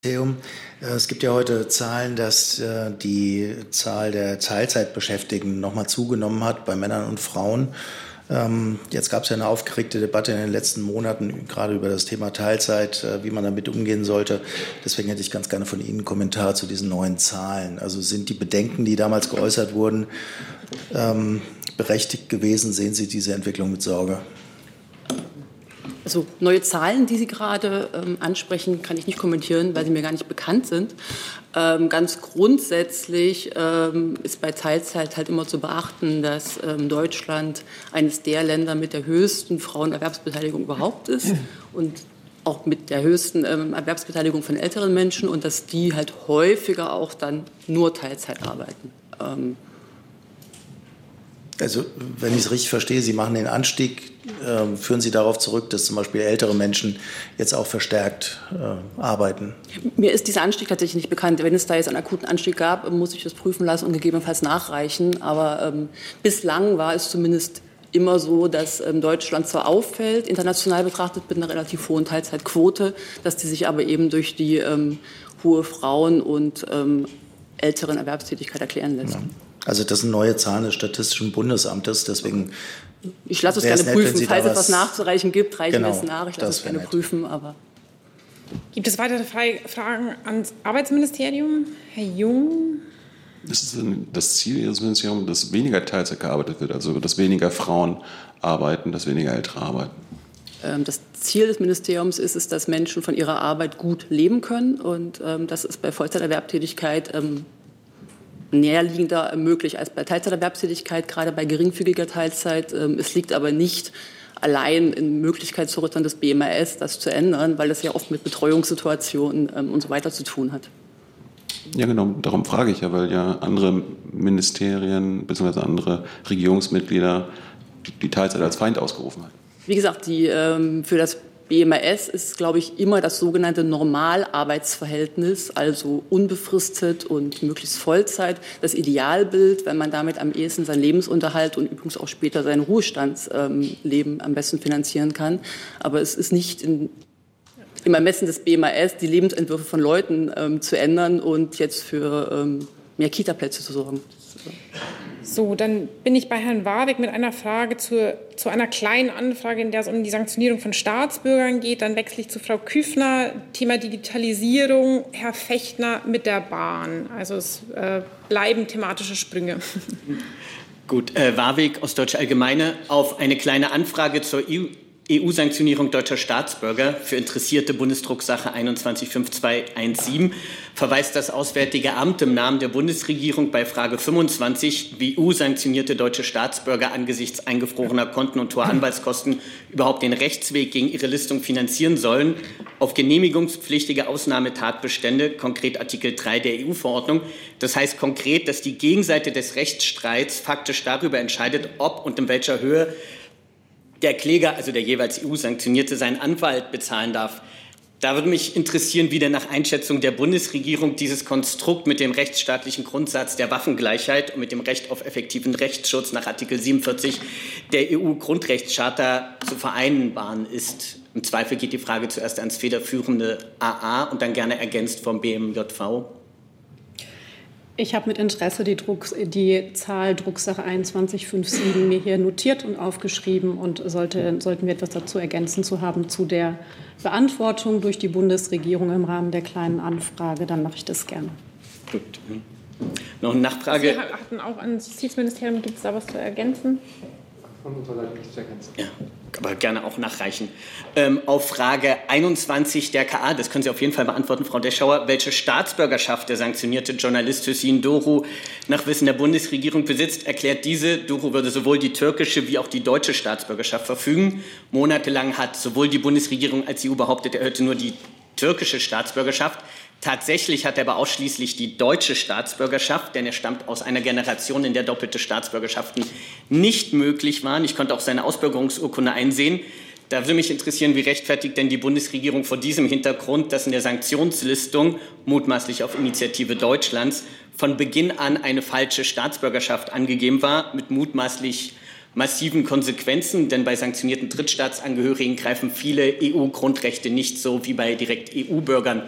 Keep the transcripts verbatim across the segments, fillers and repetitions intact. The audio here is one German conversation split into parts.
Es gibt ja heute Zahlen, dass die Zahl der Teilzeitbeschäftigten nochmal zugenommen hat bei Männern und Frauen. Jetzt gab es ja eine aufgeregte Debatte in den letzten Monaten, gerade über das Thema Teilzeit, wie man damit umgehen sollte. Deswegen hätte ich ganz gerne von Ihnen einen Kommentar zu diesen neuen Zahlen. Also sind die Bedenken, die damals geäußert wurden, berechtigt gewesen? Sehen Sie diese Entwicklung mit Sorge? Also neue Zahlen, die Sie gerade ähm, ansprechen, kann ich nicht kommentieren, weil sie mir gar nicht bekannt sind. Ähm, ganz grundsätzlich ähm, ist bei Teilzeit halt immer zu beachten, dass ähm, Deutschland eines der Länder mit der höchsten Frauenerwerbsbeteiligung überhaupt ist und auch mit der höchsten ähm, Erwerbsbeteiligung von älteren Menschen und dass die halt häufiger auch dann nur Teilzeit arbeiten. Ähm, Also, wenn ich es richtig verstehe, Sie machen den Anstieg, äh, führen Sie darauf zurück, dass zum Beispiel ältere Menschen jetzt auch verstärkt äh, arbeiten? Mir ist dieser Anstieg tatsächlich nicht bekannt. Wenn es da jetzt einen akuten Anstieg gab, muss ich das prüfen lassen und gegebenenfalls nachreichen. Aber ähm, bislang war es zumindest immer so, dass ähm, Deutschland zwar auffällt, international betrachtet mit einer relativ hohen Teilzeitquote, dass die sich aber eben durch die ähm, hohe Frauen- und ähm, älteren Erwerbstätigkeit erklären lässt. Ja. Also das sind neue Zahlen des Statistischen Bundesamtes, deswegen... Ich lasse es gerne nett, prüfen. Falls es was nachzureichen gibt, reichen genau, wir es nach. Ich lasse es gerne nett. prüfen. Aber Gibt es weitere Fragen ans Arbeitsministerium? Herr Jung? Ist es das Ziel Ihres Ministeriums, dass weniger Teilzeit gearbeitet wird, also dass weniger Frauen arbeiten, dass weniger Ältere arbeiten? Das Ziel des Ministeriums ist es, dass Menschen von ihrer Arbeit gut leben können. Und ähm, das ist bei Vollzeiterwerbstätigkeit ähm, näherliegender möglich als bei Teilzeiterwerbstätigkeit, gerade bei geringfügiger Teilzeit. Es liegt aber nicht allein in Möglichkeitshorizont des B M A S, das zu ändern, weil das ja oft mit Betreuungssituationen und so weiter zu tun hat. Ja, genau, darum frage ich ja, weil ja andere Ministerien bzw. andere Regierungsmitglieder die Teilzeit als Feind ausgerufen haben. Wie gesagt, die, ähm, für das B M A S ist, glaube ich, immer das sogenannte Normalarbeitsverhältnis, also unbefristet und möglichst Vollzeit, das Idealbild, wenn man damit am ehesten seinen Lebensunterhalt und übrigens auch später sein Ruhestandsleben ähm, am besten finanzieren kann. Aber es ist nicht in, im Ermessen des B M A S, die Lebensentwürfe von Leuten ähm, zu ändern und jetzt für ähm, mehr Kita-Plätze zu sorgen. So, dann bin ich bei Herrn Warwick mit einer Frage zu, zu einer kleinen Anfrage, in der es um die Sanktionierung von Staatsbürgern geht. Dann wechsle ich zu Frau Küffner. Thema Digitalisierung, Herr Fechtner mit der Bahn. Also es äh, bleiben thematische Sprünge. Gut, äh, Warwick, Ostdeutsche Allgemeine. Auf eine kleine Anfrage zur E U-Sanktionierung deutscher Staatsbürger für interessierte Bundesdrucksache einundzwanzig fünf zwei eins sieben verweist das Auswärtige Amt im Namen der Bundesregierung bei Frage fünfundzwanzig, wie E U-sanktionierte deutsche Staatsbürger angesichts eingefrorener Konten und hoher Anwaltskosten überhaupt den Rechtsweg gegen ihre Listung finanzieren sollen, auf genehmigungspflichtige Ausnahmetatbestände, konkret Artikel drei der E U-Verordnung. Das heißt konkret, dass die Gegenseite des Rechtsstreits faktisch darüber entscheidet, ob und in welcher Höhe der Kläger, also der jeweils E U-Sanktionierte, seinen Anwalt bezahlen darf. Da würde mich interessieren, wie denn nach Einschätzung der Bundesregierung dieses Konstrukt mit dem rechtsstaatlichen Grundsatz der Waffengleichheit und mit dem Recht auf effektiven Rechtsschutz nach Artikel siebenundvierzig der E U-Grundrechtscharta zu vereinbaren ist. Im Zweifel geht die Frage zuerst ans federführende A A und dann gerne ergänzt vom B M J V. Ich habe mit Interesse die, Drucks-, die Zahl Drucksache einundzwanzig fünf sieben mir hier notiert und aufgeschrieben. Und sollte, sollten wir etwas dazu ergänzen zu haben zu der Beantwortung durch die Bundesregierung im Rahmen der kleinen Anfrage, dann mache ich das gerne. Gut. Noch eine Nachfrage. Sie hatten auch ans Justizministerium, gibt es da was zu ergänzen? Von unserer Seite nichts zu ergänzen. Ja, aber gerne auch nachreichen. Ähm, auf Frage einundzwanzig der K A, das können Sie auf jeden Fall beantworten, Frau Deschauer, welche Staatsbürgerschaft der sanktionierte Journalist Hüseyin Doğru nach Wissen der Bundesregierung besitzt, erklärt diese, Doğru würde sowohl die türkische wie auch die deutsche Staatsbürgerschaft verfügen. Monatelang hat sowohl die Bundesregierung als die E U behauptet, er hätte nur die türkische Staatsbürgerschaft. Tatsächlich hat er aber ausschließlich die deutsche Staatsbürgerschaft, denn er stammt aus einer Generation, in der doppelte Staatsbürgerschaften nicht möglich waren. Ich konnte auch seine Ausbürgerungsurkunde einsehen. Da würde mich interessieren, wie rechtfertigt denn die Bundesregierung vor diesem Hintergrund, dass in der Sanktionslistung, mutmaßlich auf Initiative Deutschlands, von Beginn an eine falsche Staatsbürgerschaft angegeben war, mit mutmaßlich massiven Konsequenzen, denn bei sanktionierten Drittstaatsangehörigen greifen viele E U-Grundrechte nicht so wie bei direkt E U-Bürgern.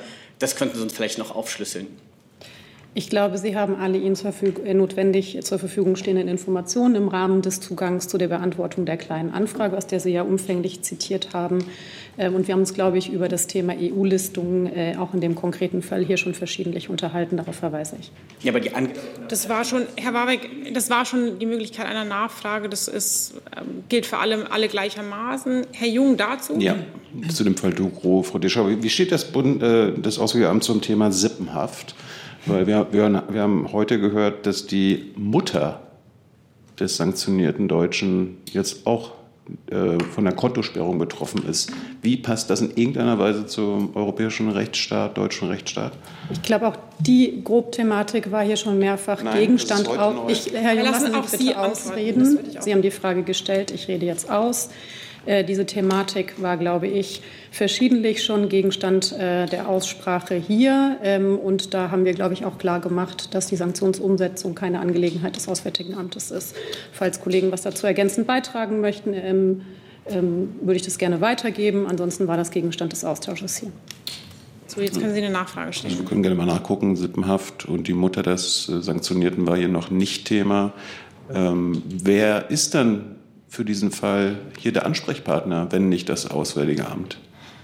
Das könnten Sie uns vielleicht noch aufschlüsseln. Ich glaube, Sie haben alle Ihnen zur notwendig zur Verfügung stehenden Informationen im Rahmen des Zugangs zu der Beantwortung der Kleinen Anfrage, aus der Sie ja umfänglich zitiert haben. Und wir haben uns, glaube ich, über das Thema E U-Listungen auch in dem konkreten Fall hier schon verschiedentlich unterhalten. Darauf verweise ich. Ja, aber die An das war schon, Herr Warwick, das war schon die Möglichkeit einer Nachfrage. Das ist, gilt für alle, alle gleichermaßen. Herr Jung dazu? Ja, zu dem Fall Ducro. Frau Deschau, wie steht das, Bund, äh, das Auswärtige Amt zum Thema Sippenhaft? Weil wir, wir, wir haben heute gehört, dass die Mutter des sanktionierten Deutschen jetzt auch äh, von der Kontosperrung betroffen ist. Wie passt das in irgendeiner Weise zum europäischen Rechtsstaat, deutschen Rechtsstaat? Ich glaube, auch die Grobthematik war hier schon mehrfach Nein, Gegenstand. Auch ich, Herr Jung, lassen Sie auch mich bitte Sie ausreden. Sie haben die Frage gestellt, ich rede jetzt aus. Äh, diese Thematik war, glaube ich, verschiedentlich schon Gegenstand äh, der Aussprache hier. Ähm, und da haben wir, glaube ich, auch klar gemacht, dass die Sanktionsumsetzung keine Angelegenheit des Auswärtigen Amtes ist. Falls Kollegen was dazu ergänzend beitragen möchten, ähm, ähm, würde ich das gerne weitergeben. Ansonsten war das Gegenstand des Austausches hier. So, jetzt können Sie eine Nachfrage stellen. Also wir können gerne mal nachgucken. Sippenhaft und die Mutter des äh, Sanktionierten war hier noch nicht Thema. Ähm, wer ist dann für diesen Fall hier der Ansprechpartner, wenn nicht das Auswärtige Amt?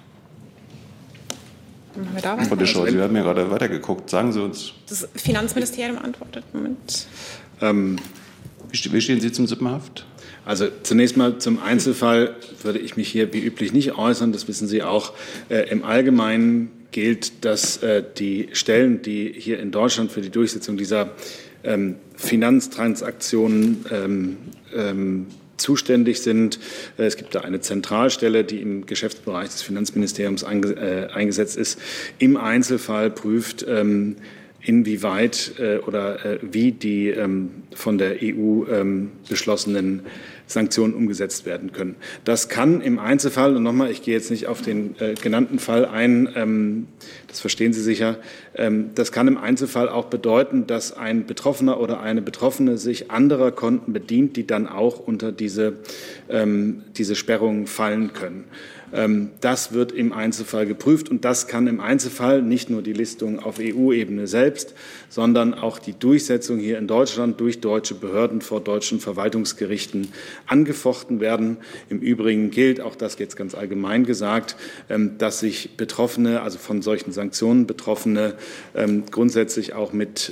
Haben wir da was? Frau Deschau, Sie haben ja gerade weitergeguckt. Sagen Sie uns. Das Finanzministerium antwortet. Moment. Ähm, Wie ste- wie stehen Sie zum Sippenhaft? Also zunächst mal zum Einzelfall würde ich mich hier wie üblich nicht äußern. Das wissen Sie auch. Äh, Im Allgemeinen gilt, dass äh, die Stellen, die hier in Deutschland für die Durchsetzung dieser ähm, Finanztransaktionen ähm, ähm, zuständig sind. Es gibt da eine Zentralstelle, die im Geschäftsbereich des Finanzministeriums einge äh, eingesetzt ist. Im Einzelfall prüft, ähm, inwieweit äh, oder äh, wie die ähm, von der E U ähm, beschlossenen Sanktionen umgesetzt werden können. Das kann im Einzelfall, und nochmal, ich gehe jetzt nicht auf den äh, genannten Fall ein, ähm, das verstehen Sie sicher, ähm, das kann im Einzelfall auch bedeuten, dass ein Betroffener oder eine Betroffene sich anderer Konten bedient, die dann auch unter diese, ähm, diese Sperrung fallen können. Das wird im Einzelfall geprüft und das kann im Einzelfall nicht nur die Listung auf E U-Ebene selbst, sondern auch die Durchsetzung hier in Deutschland durch deutsche Behörden vor deutschen Verwaltungsgerichten angefochten werden. Im Übrigen gilt, auch das jetzt ganz allgemein gesagt, dass sich Betroffene, also von solchen Sanktionen Betroffene, grundsätzlich auch mit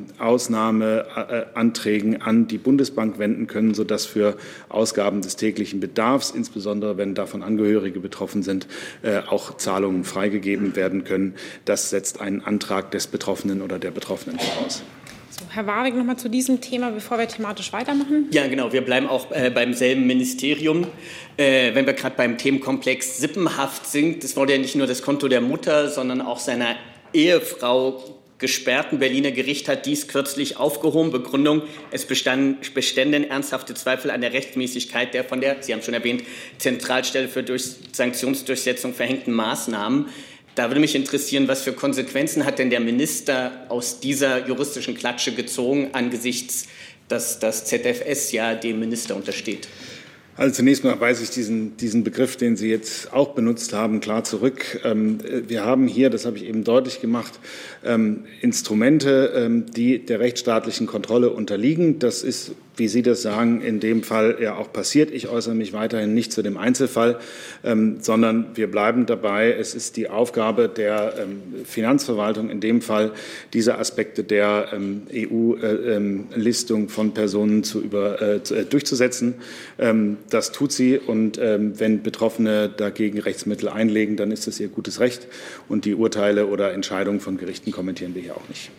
Ausnahmeanträgen an die Bundesbank wenden können, sodass für Ausgaben des täglichen Bedarfs, insbesondere wenn davon Angehörige betroffen sind, äh, auch Zahlungen freigegeben werden können. Das setzt einen Antrag des Betroffenen oder der Betroffenen voraus. So, Herr Warwick, noch mal zu diesem Thema, bevor wir thematisch weitermachen. Ja, genau. Wir bleiben auch äh, beim selben Ministerium. Äh, wenn wir gerade beim Themenkomplex Sippenhaft sind, das wurde ja nicht nur das Konto der Mutter, sondern auch seiner Ehefrau gesperrt. Ein Berliner Gericht hat dies kürzlich aufgehoben. Begründung, es bestanden, beständen ernsthafte Zweifel an der Rechtmäßigkeit der von der, Sie haben schon erwähnt, Zentralstelle für durch Sanktionsdurchsetzung verhängten Maßnahmen. Da würde mich interessieren, was für Konsequenzen hat denn der Minister aus dieser juristischen Klatsche gezogen, angesichts, dass das Z F S ja dem Minister untersteht? Also zunächst mal weise ich diesen, diesen Begriff, den Sie jetzt auch benutzt haben, klar zurück. Ähm, wir haben hier, das habe ich eben deutlich gemacht, ähm, Instrumente, ähm, die der rechtsstaatlichen Kontrolle unterliegen. Das ist, wie Sie das sagen, in dem Fall ja auch passiert. Ich äußere mich weiterhin nicht zu dem Einzelfall, ähm, sondern wir bleiben dabei. Es ist die Aufgabe der ähm, Finanzverwaltung, in dem Fall diese Aspekte der ähm, E U-Listung äh, von Personen zu über, äh, durchzusetzen. Ähm, Das tut sie und ähm, wenn Betroffene dagegen Rechtsmittel einlegen, dann ist das ihr gutes Recht und die Urteile oder Entscheidungen von Gerichten kommentieren wir hier auch nicht.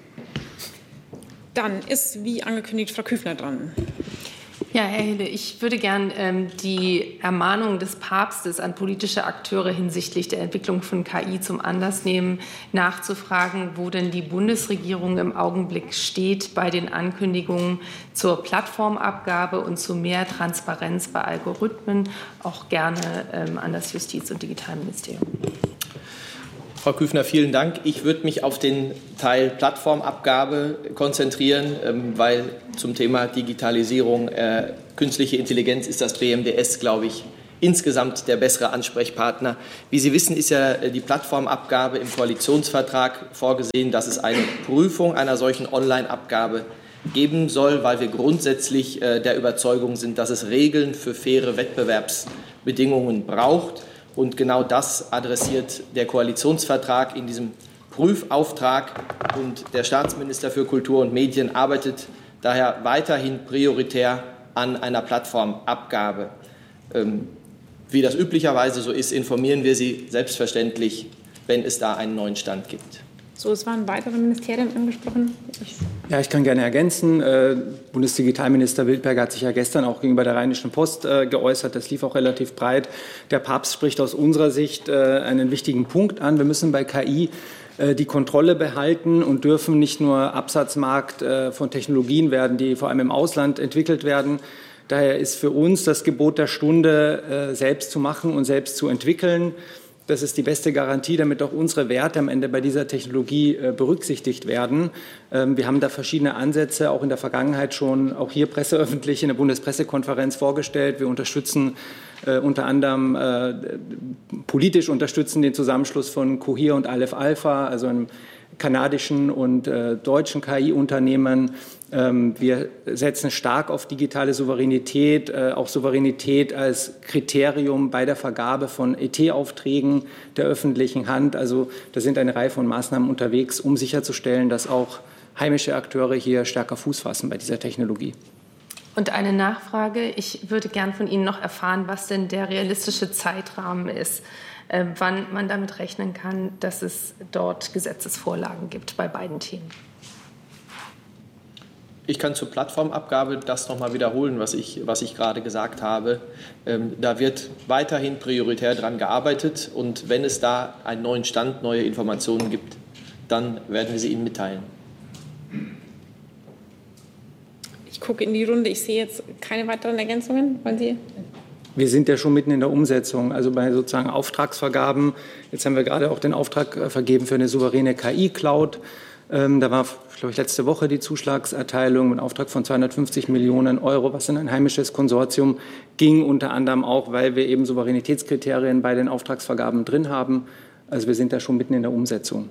Dann ist, wie angekündigt, Frau Küffner dran. Ja, Herr Hille, ich würde gern ähm, die Ermahnung des Papstes an politische Akteure hinsichtlich der Entwicklung von K I zum Anlass nehmen, nachzufragen, wo denn die Bundesregierung im Augenblick steht bei den Ankündigungen zur Plattformabgabe und zu mehr Transparenz bei Algorithmen, auch gerne ähm, an das Justiz- und Digitalministerium. Frau Küffner, vielen Dank. Ich würde mich auf den Teil Plattformabgabe konzentrieren, weil zum Thema Digitalisierung, äh, künstliche Intelligenz ist das B M D S, glaube ich, insgesamt der bessere Ansprechpartner. Wie Sie wissen, ist ja die Plattformabgabe im Koalitionsvertrag vorgesehen, dass es eine Prüfung einer solchen Online-Abgabe geben soll, weil wir grundsätzlich der Überzeugung sind, dass es Regeln für faire Wettbewerbsbedingungen braucht. Und genau das adressiert der Koalitionsvertrag in diesem Prüfauftrag. Und der Staatsminister für Kultur und Medien arbeitet daher weiterhin prioritär an einer Plattformabgabe. Ähm, wie das üblicherweise so ist, informieren wir Sie selbstverständlich, wenn es da einen neuen Stand gibt. So, es waren weitere Ministerien angesprochen. Ich ja, ich kann gerne ergänzen. Äh, Bundesdigitalminister Wildberger hat sich ja gestern auch gegenüber der Rheinischen Post äh, geäußert. Das lief auch relativ breit. Der Papst spricht aus unserer Sicht äh, einen wichtigen Punkt an. Wir müssen bei K I äh, die Kontrolle behalten und dürfen nicht nur Absatzmarkt äh, von Technologien werden, die vor allem im Ausland entwickelt werden. Daher ist für uns das Gebot der Stunde, äh, selbst zu machen und selbst zu entwickeln. Das ist die beste Garantie, damit auch unsere Werte am Ende bei dieser Technologie äh, berücksichtigt werden. Ähm, wir haben da verschiedene Ansätze, auch in der Vergangenheit schon, auch hier presseöffentlich in der Bundespressekonferenz vorgestellt. Wir unterstützen äh, unter anderem äh, politisch unterstützen den Zusammenschluss von Cohere und Aleph Alpha, also einem kanadischen und äh, deutschen K I-Unternehmen. Ähm, wir setzen stark auf digitale Souveränität, äh, auch Souveränität als Kriterium bei der Vergabe von E T-Aufträgen der öffentlichen Hand. Also da sind eine Reihe von Maßnahmen unterwegs, um sicherzustellen, dass auch heimische Akteure hier stärker Fuß fassen bei dieser Technologie. Und eine Nachfrage. Ich würde gern von Ihnen noch erfahren, was denn der realistische Zeitrahmen ist, äh, wann man damit rechnen kann, dass es dort Gesetzesvorlagen gibt bei beiden Themen. Ich kann zur Plattformabgabe das noch mal wiederholen, was ich, was ich gerade gesagt habe. Ähm, da wird weiterhin prioritär daran gearbeitet. Und wenn es da einen neuen Stand, neue Informationen gibt, dann werden wir sie Ihnen mitteilen. Ich gucke in die Runde. Ich sehe jetzt keine weiteren Ergänzungen. Wollen Sie? Wir sind ja schon mitten in der Umsetzung, also bei sozusagen Auftragsvergaben. Jetzt haben wir gerade auch den Auftrag vergeben für eine souveräne K I-Cloud. Ähm, da war, glaube ich, letzte Woche die Zuschlagserteilung mit einem Auftrag von zweihundertfünfzig Millionen Euro, was in ein heimisches Konsortium ging, unter anderem auch, weil wir eben Souveränitätskriterien bei den Auftragsvergaben drin haben. Also wir sind da schon mitten in der Umsetzung.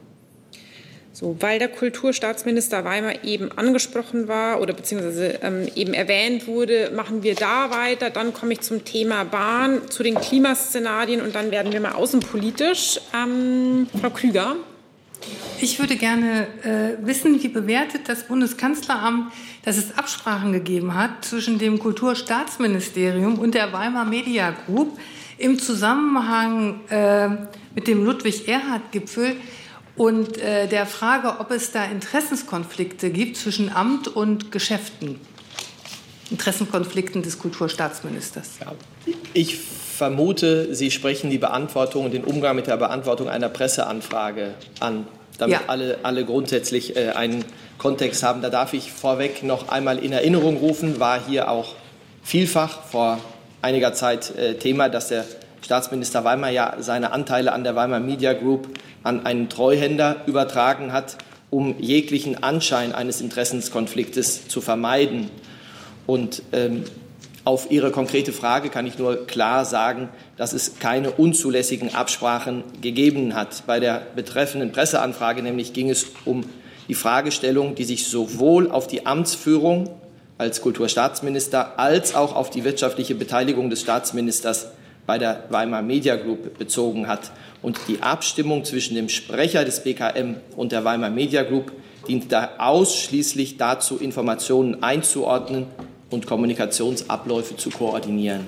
So, weil der Kulturstaatsminister Weimar eben angesprochen war oder beziehungsweise ähm, eben erwähnt wurde, machen wir da weiter. Dann komme ich zum Thema Bahn, zu den Klimaszenarien und dann werden wir mal außenpolitisch. Ähm, Frau Klüger. Ich würde gerne äh, wissen, wie bewertet das Bundeskanzleramt, dass es Absprachen gegeben hat zwischen dem Kulturstaatsministerium und der Weimar Media Group im Zusammenhang äh, mit dem Ludwig-Erhard-Gipfel und äh, der Frage, ob es da Interessenskonflikte gibt zwischen Amt und Geschäften, Interessenkonflikten des Kulturstaatsministers. Ja, ich vermute, Sie sprechen die Beantwortung und den Umgang mit der Beantwortung einer Presseanfrage an, damit ja. alle, alle grundsätzlich äh, einen Kontext haben. Da darf ich vorweg noch einmal in Erinnerung rufen, war hier auch vielfach vor einiger Zeit äh, Thema, dass der Staatsminister Weimar ja seine Anteile an der Weimar Media Group an einen Treuhänder übertragen hat, um jeglichen Anschein eines Interessenskonfliktes zu vermeiden. Und ähm, auf Ihre konkrete Frage kann ich nur klar sagen, dass es keine unzulässigen Absprachen gegeben hat. Bei der betreffenden Presseanfrage nämlich ging es um die Fragestellung, die sich sowohl auf die Amtsführung als Kulturstaatsminister als auch auf die wirtschaftliche Beteiligung des Staatsministers bei der Weimar Media Group bezogen hat. Und die Abstimmung zwischen dem Sprecher des B K M und der Weimar Media Group dient da ausschließlich dazu, Informationen einzuordnen und Kommunikationsabläufe zu koordinieren.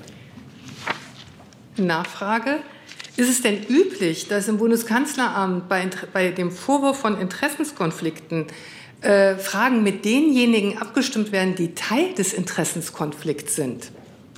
Nachfrage. Ist es denn üblich, dass im Bundeskanzleramt bei, bei dem Vorwurf von Interessenskonflikten äh, Fragen mit denjenigen abgestimmt werden, die Teil des Interessenskonflikts sind?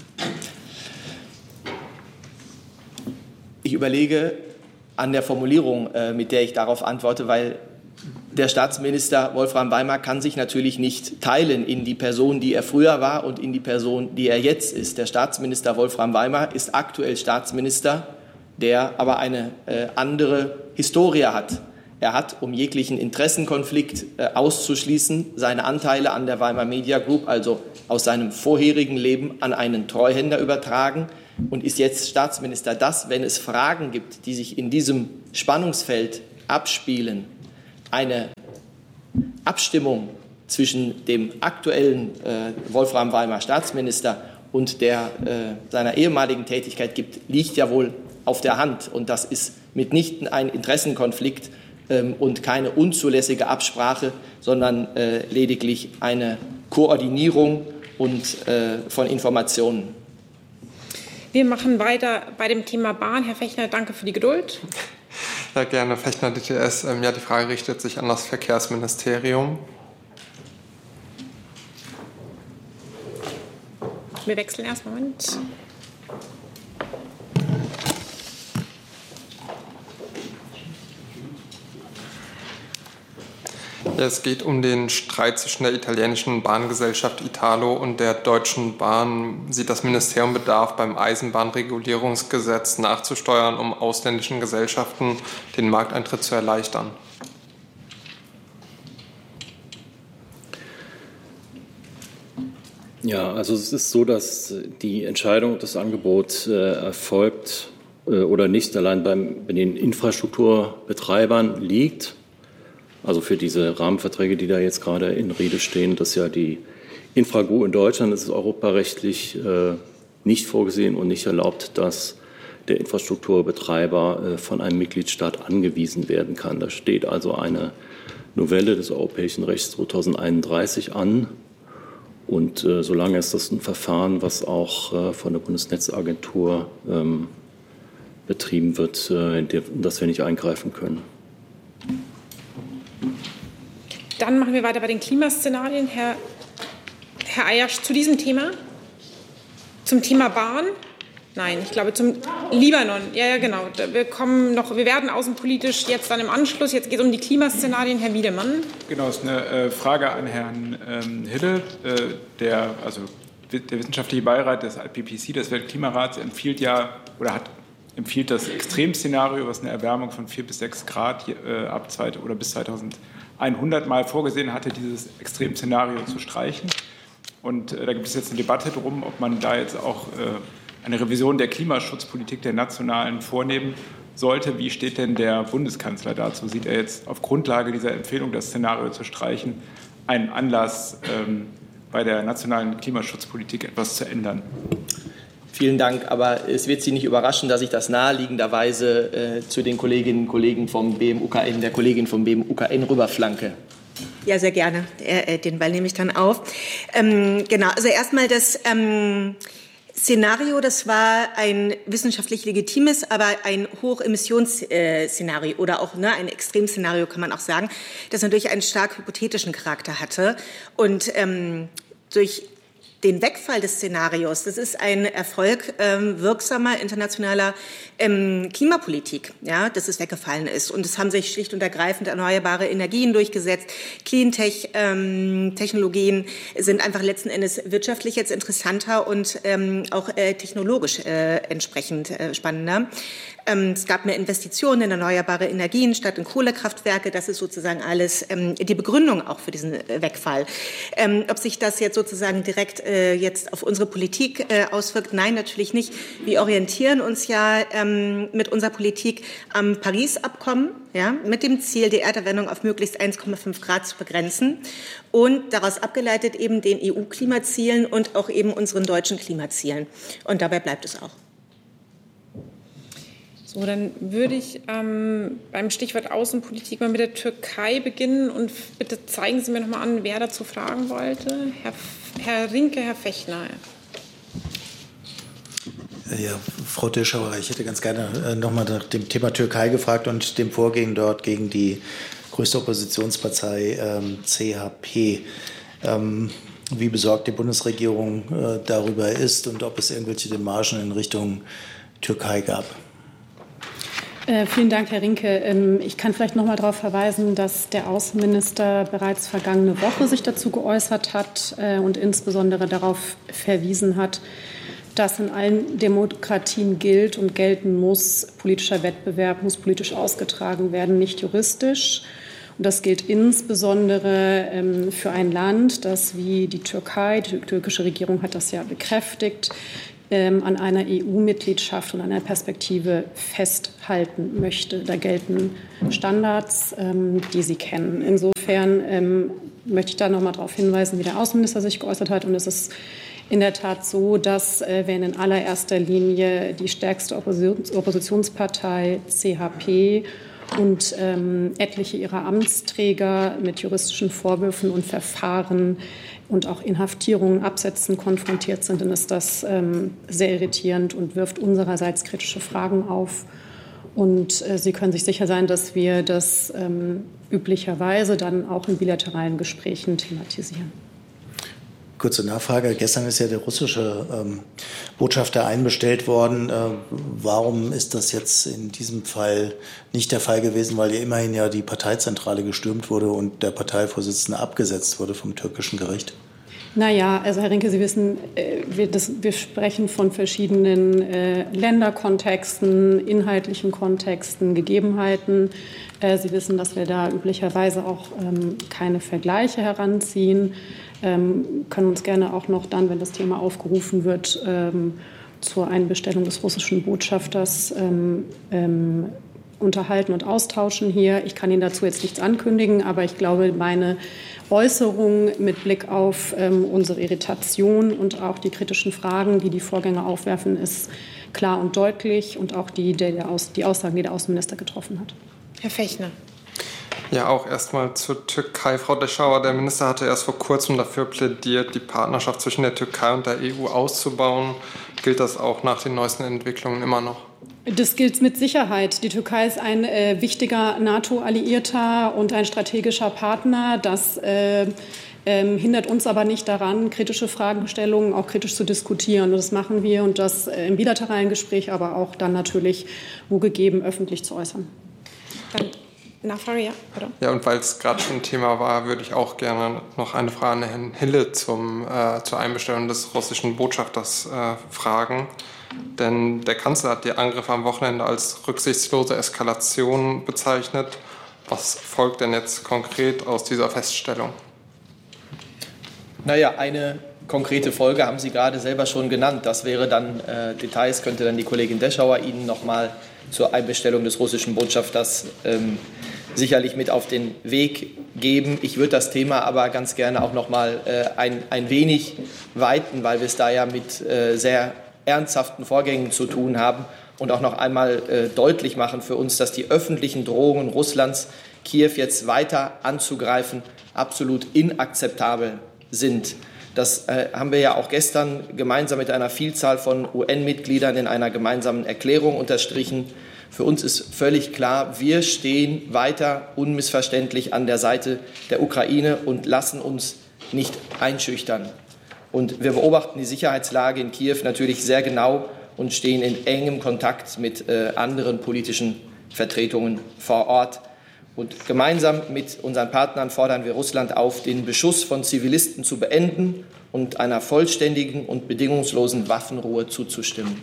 Ich überlege an der Formulierung, äh, mit der ich darauf antworte, weil der Staatsminister Wolfram Weimar kann sich natürlich nicht teilen in die Person, die er früher war und in die Person, die er jetzt ist. Der Staatsminister Wolfram Weimar ist aktuell Staatsminister, der aber eine äh, andere Historie hat. Er hat, um jeglichen Interessenkonflikt äh, auszuschließen, seine Anteile an der Weimar Media Group, also aus seinem vorherigen Leben, an einen Treuhänder übertragen. und ist jetzt Staatsminister, dass, wenn es Fragen gibt, die sich in diesem Spannungsfeld abspielen, eine Abstimmung zwischen dem aktuellen äh, Wolfram Weimar Staatsminister und der äh, seiner ehemaligen Tätigkeit gibt, liegt ja wohl auf der Hand. Und das ist mitnichten ein Interessenkonflikt ähm, und keine unzulässige Absprache, sondern äh, lediglich eine Koordinierung und, äh, von Informationen. Wir machen weiter bei dem Thema Bahn. Herr Fechner, danke für die Geduld. Ja, gerne. Fechner, D T S. Ähm, ja, die Frage richtet sich an das Verkehrsministerium. Wir wechseln erst. Moment. Ja, es geht um den Streit zwischen der italienischen Bahngesellschaft Italo und der Deutschen Bahn. Sieht das Ministerium Bedarf, beim Eisenbahnregulierungsgesetz nachzusteuern, um ausländischen Gesellschaften den Markteintritt zu erleichtern? Ja, also es ist so, dass die Entscheidung, ob das Angebot äh, erfolgt äh, oder nicht, allein beim, bei den Infrastrukturbetreibern liegt. Also für diese Rahmenverträge, die da jetzt gerade in Rede stehen, das ist ja die Infrago in Deutschland, das ist europarechtlich äh, nicht vorgesehen und nicht erlaubt, dass der Infrastrukturbetreiber äh, von einem Mitgliedstaat angewiesen werden kann. Da steht also eine Novelle des europäischen Rechts zweitausendeinunddreißig an. Und äh, solange ist das ein Verfahren, was auch äh, von der Bundesnetzagentur ähm, betrieben wird, äh, in das wir nicht eingreifen können. Dann machen wir weiter bei den Klimaszenarien. Herr, Herr Ayasch, zu diesem Thema? Zum Thema Bahn? Nein, ich glaube zum Libanon. Ja, ja, genau. Wir kommen noch, wir werden außenpolitisch jetzt dann im Anschluss. Jetzt geht es um die Klimaszenarien. Herr Wiedemann. Genau, es ist eine äh, Frage an Herrn ähm, Hille. Äh, der, also der wissenschaftliche Beirat des I P C C, des Weltklimarats, empfiehlt ja oder hat empfiehlt das Extremszenario, was eine Erwärmung von vier bis sechs Grad äh, ab zwei, oder bis zweitausendeinhundert mal vorgesehen hatte, dieses Extremszenario zu streichen. Und äh, da gibt es jetzt eine Debatte drum, ob man da jetzt auch äh, eine Revision der Klimaschutzpolitik der Nationalen vornehmen sollte. Wie steht denn der Bundeskanzler dazu? Sieht er jetzt auf Grundlage dieser Empfehlung, das Szenario zu streichen, einen Anlass, ähm, bei der nationalen Klimaschutzpolitik etwas zu ändern? Vielen Dank, aber es wird Sie nicht überraschen, dass ich das naheliegenderweise äh, zu den Kolleginnen und Kollegen vom B M U K N, der Kollegin vom B M U K N rüberflanke. Ja, sehr gerne. Äh, den Ball nehme ich dann auf. Ähm, genau, also erstmal das ähm, Szenario, das war ein wissenschaftlich legitimes, aber ein Hochemissionsszenario oder auch ne, ein Extremszenario, kann man auch sagen, das natürlich einen stark hypothetischen Charakter hatte. Und ähm, durch den Wegfall des Szenarios, das ist ein Erfolg ähm, wirksamer internationaler ähm, Klimapolitik, ja, dass es weggefallen ist. Und es haben sich schlicht und ergreifend erneuerbare Energien durchgesetzt. Cleantech-Technologien ähm, sind einfach letzten Endes wirtschaftlich jetzt interessanter und ähm, auch äh, technologisch äh, entsprechend äh, spannender. Ähm, es gab mehr Investitionen in erneuerbare Energien statt in Kohlekraftwerke. Das ist sozusagen alles ähm, die Begründung auch für diesen äh, Wegfall. Ähm, ob sich das jetzt sozusagen direkt äh, jetzt auf unsere Politik äh, auswirkt? Nein, natürlich nicht. Wir orientieren uns ja ähm, mit unserer Politik am Paris-Abkommen, ja, mit dem Ziel, die Erderwärmung auf möglichst eins Komma fünf Grad zu begrenzen und daraus abgeleitet eben den E U-Klimazielen und auch eben unseren deutschen Klimazielen. Und dabei bleibt es auch. So, dann würde ich ähm, beim Stichwort Außenpolitik mal mit der Türkei beginnen. Und bitte zeigen Sie mir noch mal an, wer dazu fragen wollte. Herr, Herr Rinke, Herr Fechner. Ja, Frau Dirschauer, ich hätte ganz gerne äh, noch mal nach dem Thema Türkei gefragt und dem Vorgehen dort gegen die größte Oppositionspartei ähm, C H P. Ähm, wie besorgt die Bundesregierung äh, darüber ist und ob es irgendwelche Demarchen in Richtung Türkei gab. Äh, vielen Dank, Herr Rinke. Ähm, ich kann vielleicht noch mal darauf verweisen, dass der Außenminister bereits vergangene Woche sich dazu geäußert hat äh, und insbesondere darauf verwiesen hat, dass in allen Demokratien gilt und gelten muss, politischer Wettbewerb muss politisch ausgetragen werden, nicht juristisch. Und das gilt insbesondere ähm, für ein Land, das wie die Türkei, die türkische Regierung hat das ja bekräftigt, ähm, an einer E U-Mitgliedschaft und einer Perspektive festhalten möchte. Da gelten Standards, ähm, die Sie kennen. Insofern ähm, möchte ich da noch mal darauf hinweisen, wie der Außenminister sich geäußert hat. Und es ist in der Tat so, dass äh, wenn in allererster Linie die stärkste Oppositions- Oppositionspartei C H P und ähm, etliche ihrer Amtsträger mit juristischen Vorwürfen und Verfahren und auch Inhaftierungen, Absätzen konfrontiert sind, dann ist das ähm, sehr irritierend und wirft unsererseits kritische Fragen auf. Und äh, Sie können sich sicher sein, dass wir das ähm, üblicherweise dann auch in bilateralen Gesprächen thematisieren. Kurze Nachfrage. Gestern ist ja der russische ähm, Botschafter einbestellt worden. Äh, warum ist das jetzt in diesem Fall nicht der Fall gewesen? Weil ja immerhin ja die Parteizentrale gestürmt wurde und der Parteivorsitzende abgesetzt wurde vom türkischen Gericht. Naja, also Herr Rinke, Sie wissen, äh, wir, das, wir sprechen von verschiedenen äh, Länderkontexten, inhaltlichen Kontexten, Gegebenheiten. Äh, Sie wissen, dass wir da üblicherweise auch ähm, keine Vergleiche heranziehen. Ähm, können uns gerne auch noch dann, wenn das Thema aufgerufen wird, ähm, zur Einbestellung des russischen Botschafters ähm, ähm, unterhalten und austauschen hier. Ich kann Ihnen dazu jetzt nichts ankündigen, aber ich glaube, meine Äußerung mit Blick auf ähm, unsere Irritation und auch die kritischen Fragen, die die Vorgänger aufwerfen, ist klar und deutlich und auch die, der, der Aus, die Aussagen, die der Außenminister getroffen hat. Herr Fechner. Ja, auch erstmal zur Türkei. Frau Deschauer, der Minister hatte erst vor kurzem dafür plädiert, die Partnerschaft zwischen der Türkei und der E U auszubauen. Gilt das auch nach den neuesten Entwicklungen immer noch? Das gilt mit Sicherheit. Die Türkei ist ein äh, wichtiger NATO-Alliierter und ein strategischer Partner. Das äh, äh, hindert uns aber nicht daran, kritische Fragestellungen auch kritisch zu diskutieren. Und das machen wir und das äh, im bilateralen Gespräch, aber auch dann natürlich, wo gegeben, öffentlich zu äußern. Dann Nachfrage, ja, oder? Ja, und weil es gerade schon Thema war, würde ich auch gerne noch eine Frage an Herrn Hille zum, äh, zur Einbestellung des russischen Botschafters äh, fragen. Denn der Kanzler hat die Angriffe am Wochenende als rücksichtslose Eskalation bezeichnet. Was folgt denn jetzt konkret aus dieser Feststellung? Naja, eine konkrete Folge haben Sie gerade selber schon genannt. Das wäre dann, äh, Details könnte dann die Kollegin Deschauer Ihnen noch mal zur Einbestellung des russischen Botschafters ähm, sicherlich mit auf den Weg geben. Ich würde das Thema aber ganz gerne auch noch mal äh, ein, ein wenig weiten, weil wir es da ja mit äh, sehr ernsthaften Vorgängen zu tun haben und auch noch einmal äh, deutlich machen für uns, dass die öffentlichen Drohungen Russlands, Kiew jetzt weiter anzugreifen, absolut inakzeptabel sind. Das äh, haben wir ja auch gestern gemeinsam mit einer Vielzahl von U N-Mitgliedern in einer gemeinsamen Erklärung unterstrichen. Für uns ist völlig klar, wir stehen weiter unmissverständlich an der Seite der Ukraine und lassen uns nicht einschüchtern. Und wir beobachten die Sicherheitslage in Kiew natürlich sehr genau und stehen in engem Kontakt mit äh, anderen politischen Vertretungen vor Ort. Und gemeinsam mit unseren Partnern fordern wir Russland auf, den Beschuss von Zivilisten zu beenden und einer vollständigen und bedingungslosen Waffenruhe zuzustimmen.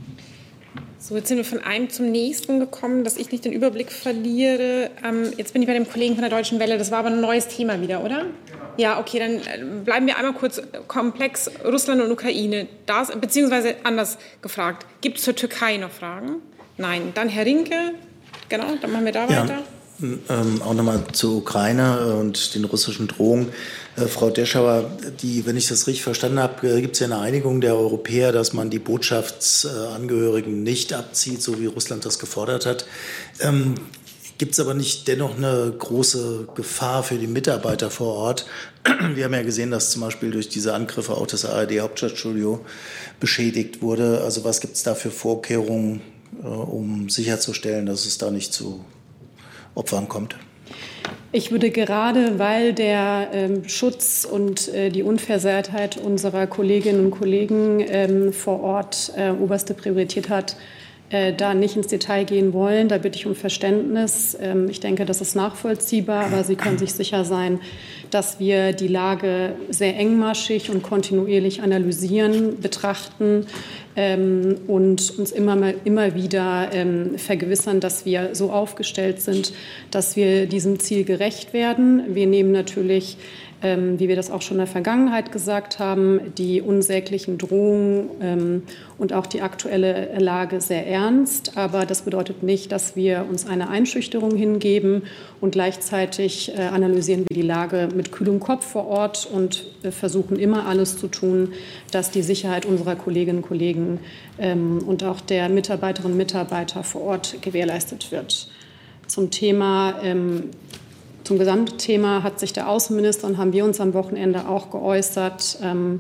So, jetzt sind wir von einem zum nächsten gekommen, dass ich nicht den Überblick verliere. Ähm, jetzt bin ich bei dem Kollegen von der Deutschen Welle. Das war aber ein neues Thema wieder, oder? Ja, okay, dann bleiben wir einmal kurz Komplex Russland und Ukraine. Das, beziehungsweise anders gefragt, gibt es zur Türkei noch Fragen? Nein. Dann Herr Rinke, genau, dann machen wir da ja. weiter. Ähm, auch nochmal zur Ukraine und den russischen Drohungen. Äh, Frau Deschauer, die, wenn ich das richtig verstanden habe, äh, gibt es ja eine Einigung der Europäer, dass man die Botschaftsangehörigen nicht abzieht, so wie Russland das gefordert hat. Ähm, gibt es aber nicht dennoch eine große Gefahr für die Mitarbeiter vor Ort? Wir haben ja gesehen, dass zum Beispiel durch diese Angriffe auch das A R D-Hauptstadtstudio beschädigt wurde. Also was gibt es da für Vorkehrungen, äh, um sicherzustellen, dass es da nicht zu Opfern kommt? Ich würde gerade, weil der ähm, Schutz und äh, die Unversehrtheit unserer Kolleginnen und Kollegen ähm, vor Ort äh, oberste Priorität hat, äh, da nicht ins Detail gehen wollen. Da bitte ich um Verständnis. Ähm, ich denke, das ist nachvollziehbar, aber Sie können sich sicher sein, dass wir die Lage sehr engmaschig und kontinuierlich analysieren, betrachten ähm, und uns immer, immer wieder ähm, vergewissern, dass wir so aufgestellt sind, dass wir diesem Ziel gerecht werden. Wir nehmen natürlich, ähm, wie wir das auch schon in der Vergangenheit gesagt haben, die unsäglichen Drohungen ähm, und auch die aktuelle Lage sehr ernst. Aber das bedeutet nicht, dass wir uns einer Einschüchterung hingeben, und gleichzeitig äh, analysieren wir die Lage mit kühlem Kopf vor Ort und äh, versuchen immer alles zu tun, dass die Sicherheit unserer Kolleginnen und Kollegen ähm, und auch der Mitarbeiterinnen und Mitarbeiter vor Ort gewährleistet wird. Zum Thema ähm, Zum Gesamtthema hat sich der Außenminister und haben wir uns am Wochenende auch geäußert. Ähm,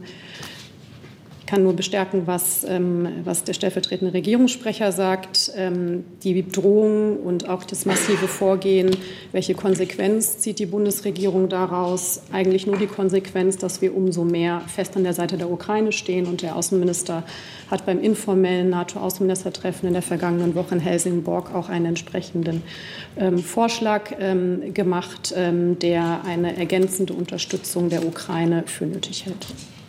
ich kann nur bestärken, was, ähm, was der stellvertretende Regierungssprecher sagt. Ähm, die Drohung und auch das massive Vorgehen, welche Konsequenz zieht die Bundesregierung daraus? Eigentlich nur die Konsequenz, dass wir umso mehr fest an der Seite der Ukraine stehen. Und der Außenminister hat beim informellen NATO-Außenministertreffen in der vergangenen Woche in Helsingborg auch einen entsprechenden ähm, Vorschlag ähm, gemacht, ähm, der eine ergänzende Unterstützung der Ukraine für nötig hält.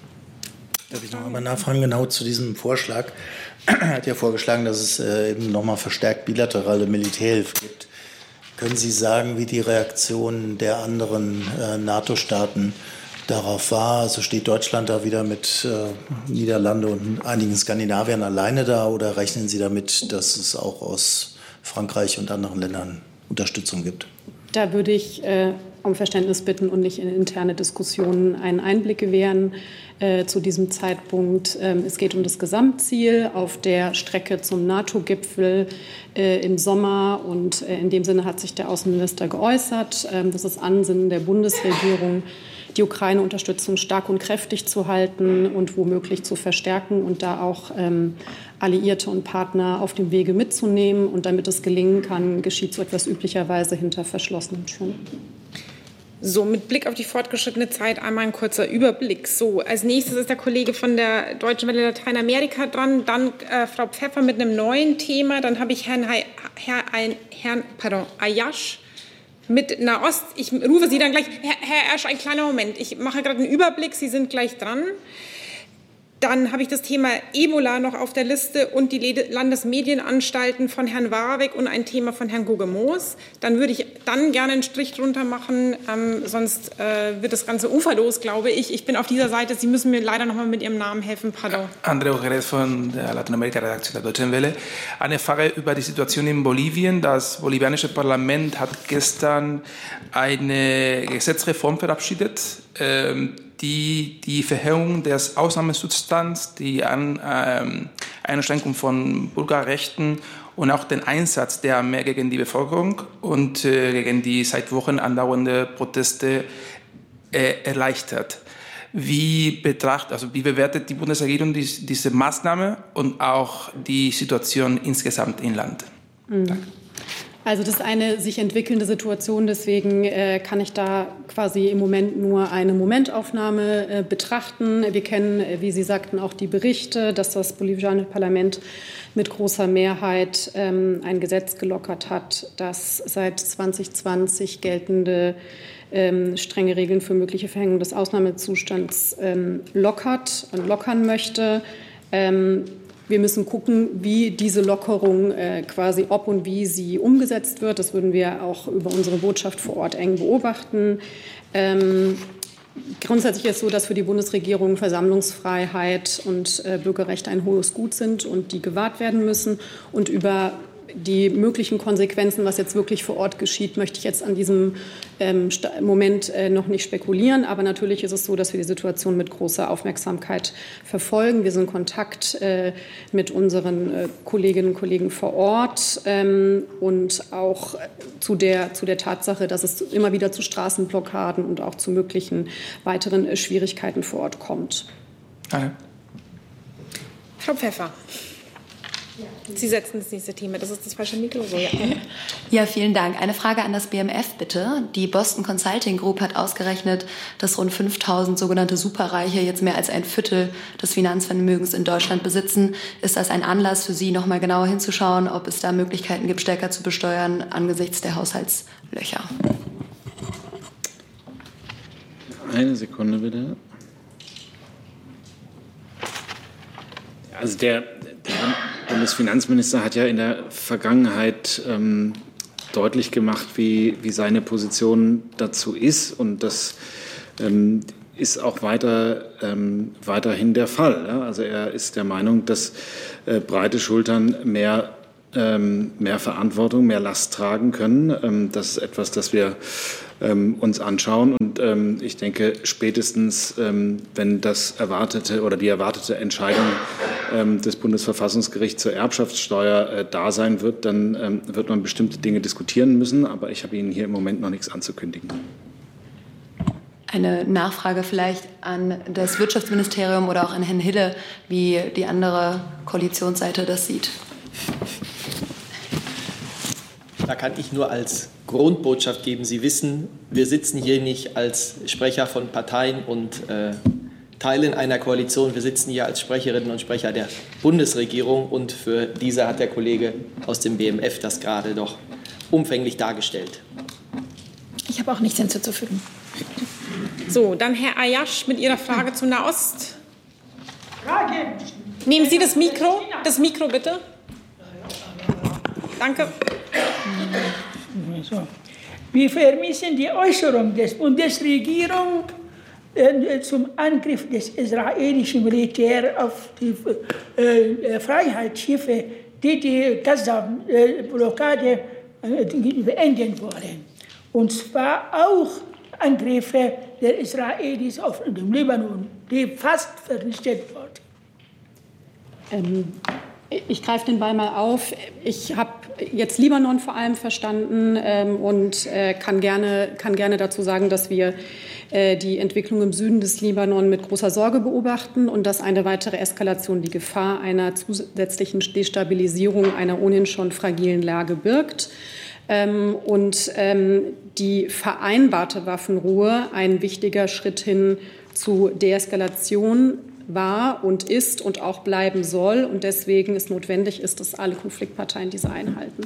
Darf ich noch einmal nachfragen, genau zu diesem Vorschlag? Er hat ja vorgeschlagen, dass es äh, eben noch mal verstärkt bilaterale Militärhilfe gibt. Können Sie sagen, wie die Reaktion der anderen äh, NATO-Staaten darauf war? Also steht Deutschland da wieder mit äh, Niederlande und einigen Skandinaviern alleine da, oder rechnen Sie damit, dass es auch aus Frankreich und anderen Ländern Unterstützung gibt? Da würde ich äh, um Verständnis bitten und nicht in interne Diskussionen einen Einblick gewähren. Äh, zu diesem Zeitpunkt. Ähm, es geht um das Gesamtziel auf der Strecke zum NATO-Gipfel äh, im Sommer. Und äh, in dem Sinne hat sich der Außenminister geäußert. Ähm, das ist Ansinnen der Bundesregierung, die Ukraine-Unterstützung stark und kräftig zu halten und womöglich zu verstärken und da auch ähm, Alliierte und Partner auf dem Wege mitzunehmen. Und damit es gelingen kann, geschieht so etwas üblicherweise hinter verschlossenen Türen. So, mit Blick auf die fortgeschrittene Zeit einmal ein kurzer Überblick. So, als nächstes ist der Kollege von der Deutschen Welle Lateinamerika dran, dann äh, Frau Pfeffer mit einem neuen Thema, dann habe ich Herrn, Hai, Herr, ein, Herrn pardon, Ayash mit Nahost. Ich rufe Sie dann gleich, Herr, Herr Asch, ein kleiner Moment, ich mache gerade einen Überblick, Sie sind gleich dran. Dann habe ich das Thema Ebola noch auf der Liste und die Landesmedienanstalten von Herrn Warwick und ein Thema von Herrn Gugge-Moos. Dann würde ich dann gerne einen Strich drunter machen, ähm, sonst äh, wird das Ganze uferlos, glaube ich. Ich bin auf dieser Seite. Sie müssen mir leider noch mal mit Ihrem Namen helfen. Pardon. André Jerez von der Lateinamerika-Redaktion der Deutschen Welle. Eine Frage über die Situation in Bolivien. Das bolivianische Parlament hat gestern eine Gesetzreform verabschiedet, ähm, die die Verhängung des Ausnahmezustands, die An, ähm, Einschränkung von Bürgerrechten und auch den Einsatz der Armee gegen die Bevölkerung und äh, gegen die seit Wochen andauernde Proteste äh, erleichtert. Wie betrachtet, also wie bewertet die Bundesregierung dies, diese Maßnahme und auch die Situation insgesamt im Land? Mhm. Danke. Also das ist eine sich entwickelnde Situation, deswegen äh, kann ich da quasi im Moment nur eine Momentaufnahme äh, betrachten. Wir kennen, äh, wie Sie sagten, auch die Berichte, dass das bolivianische Parlament mit großer Mehrheit ähm, ein Gesetz gelockert hat, das seit zwanzig zwanzig geltende ähm, strenge Regeln für mögliche Verhängung des Ausnahmezustands ähm, lockert und lockern möchte. Ähm, Wir müssen gucken, wie diese Lockerung äh, quasi, ob und wie sie umgesetzt wird. Das würden wir auch über unsere Botschaft vor Ort eng beobachten. Ähm, grundsätzlich ist es so, dass für die Bundesregierung Versammlungsfreiheit und äh, Bürgerrechte ein hohes Gut sind und die gewahrt werden müssen. Und über die möglichen Konsequenzen, was jetzt wirklich vor Ort geschieht, möchte ich jetzt an diesem ähm, Moment äh, noch nicht spekulieren. Aber natürlich ist es so, dass wir die Situation mit großer Aufmerksamkeit verfolgen. Wir sind in Kontakt äh, mit unseren äh, Kolleginnen und Kollegen vor Ort ähm, und auch zu der, zu der Tatsache, dass es immer wieder zu Straßenblockaden und auch zu möglichen weiteren äh, Schwierigkeiten vor Ort kommt. Okay. Frau Pfeffer. Sie setzen das nächste Thema. Das ist das falsche Mikro. So, ja. Ja, vielen Dank. Eine Frage an das B M F, bitte. Die Boston Consulting Group hat ausgerechnet, dass rund fünftausend sogenannte Superreiche jetzt mehr als ein Viertel des Finanzvermögens in Deutschland besitzen. Ist das ein Anlass für Sie, noch mal genauer hinzuschauen, ob es da Möglichkeiten gibt, stärker zu besteuern angesichts der Haushaltslöcher? Eine Sekunde bitte. Also der, der Bundesfinanzminister hat ja in der Vergangenheit ähm, deutlich gemacht, wie, wie seine Position dazu ist. Und das ähm, ist auch weiter, ähm, weiterhin der Fall. Ja? Also er ist der Meinung, dass äh, breite Schultern mehr, ähm, mehr Verantwortung, mehr Last tragen können. Ähm, das ist etwas, das wir ähm, uns anschauen. Und ähm, ich denke, spätestens, ähm, wenn das erwartete oder die erwartete Entscheidung ähm, des Bundesverfassungsgerichts zur Erbschaftssteuer äh, da sein wird, dann ähm, wird man bestimmte Dinge diskutieren müssen. Aber ich habe Ihnen hier im Moment noch nichts anzukündigen. Eine Nachfrage vielleicht an das Wirtschaftsministerium oder auch an Herrn Hille, wie die andere Koalitionsseite das sieht. Da kann ich nur als Grundbotschaft geben, Sie wissen, wir sitzen hier nicht als Sprecher von Parteien und äh, Teilen einer Koalition. Wir sitzen hier als Sprecherinnen und Sprecher der Bundesregierung. Und für diese hat der Kollege aus dem B M F das gerade doch umfänglich dargestellt. Ich habe auch nichts hinzuzufügen. So, dann Herr Ayash mit Ihrer Frage zu Nahost. Frage. Nehmen Sie das Mikro, das Mikro bitte. Danke. So. Wir vermissen die Äußerung des Bundesregierung äh, zum Angriff des israelischen Militärs auf die äh, Freiheitsschiffe, die die Gaza-Blockade äh, beenden wollen. Und zwar auch Angriffe der Israelis auf den Libanon, die fast vernichtet wurden. Ähm, ich greife den Ball mal auf. Ich habe jetzt Libanon vor allem verstanden ähm, und äh, kann, gerne, kann gerne dazu sagen, dass wir äh, die Entwicklung im Süden des Libanon mit großer Sorge beobachten und dass eine weitere Eskalation die Gefahr einer zusätzlichen Destabilisierung einer ohnehin schon fragilen Lage birgt. Ähm, und ähm, die vereinbarte Waffenruhe ein wichtiger Schritt hin zu Deeskalation war und ist und auch bleiben soll. Und deswegen es notwendig ist, dass alle Konfliktparteien diese einhalten.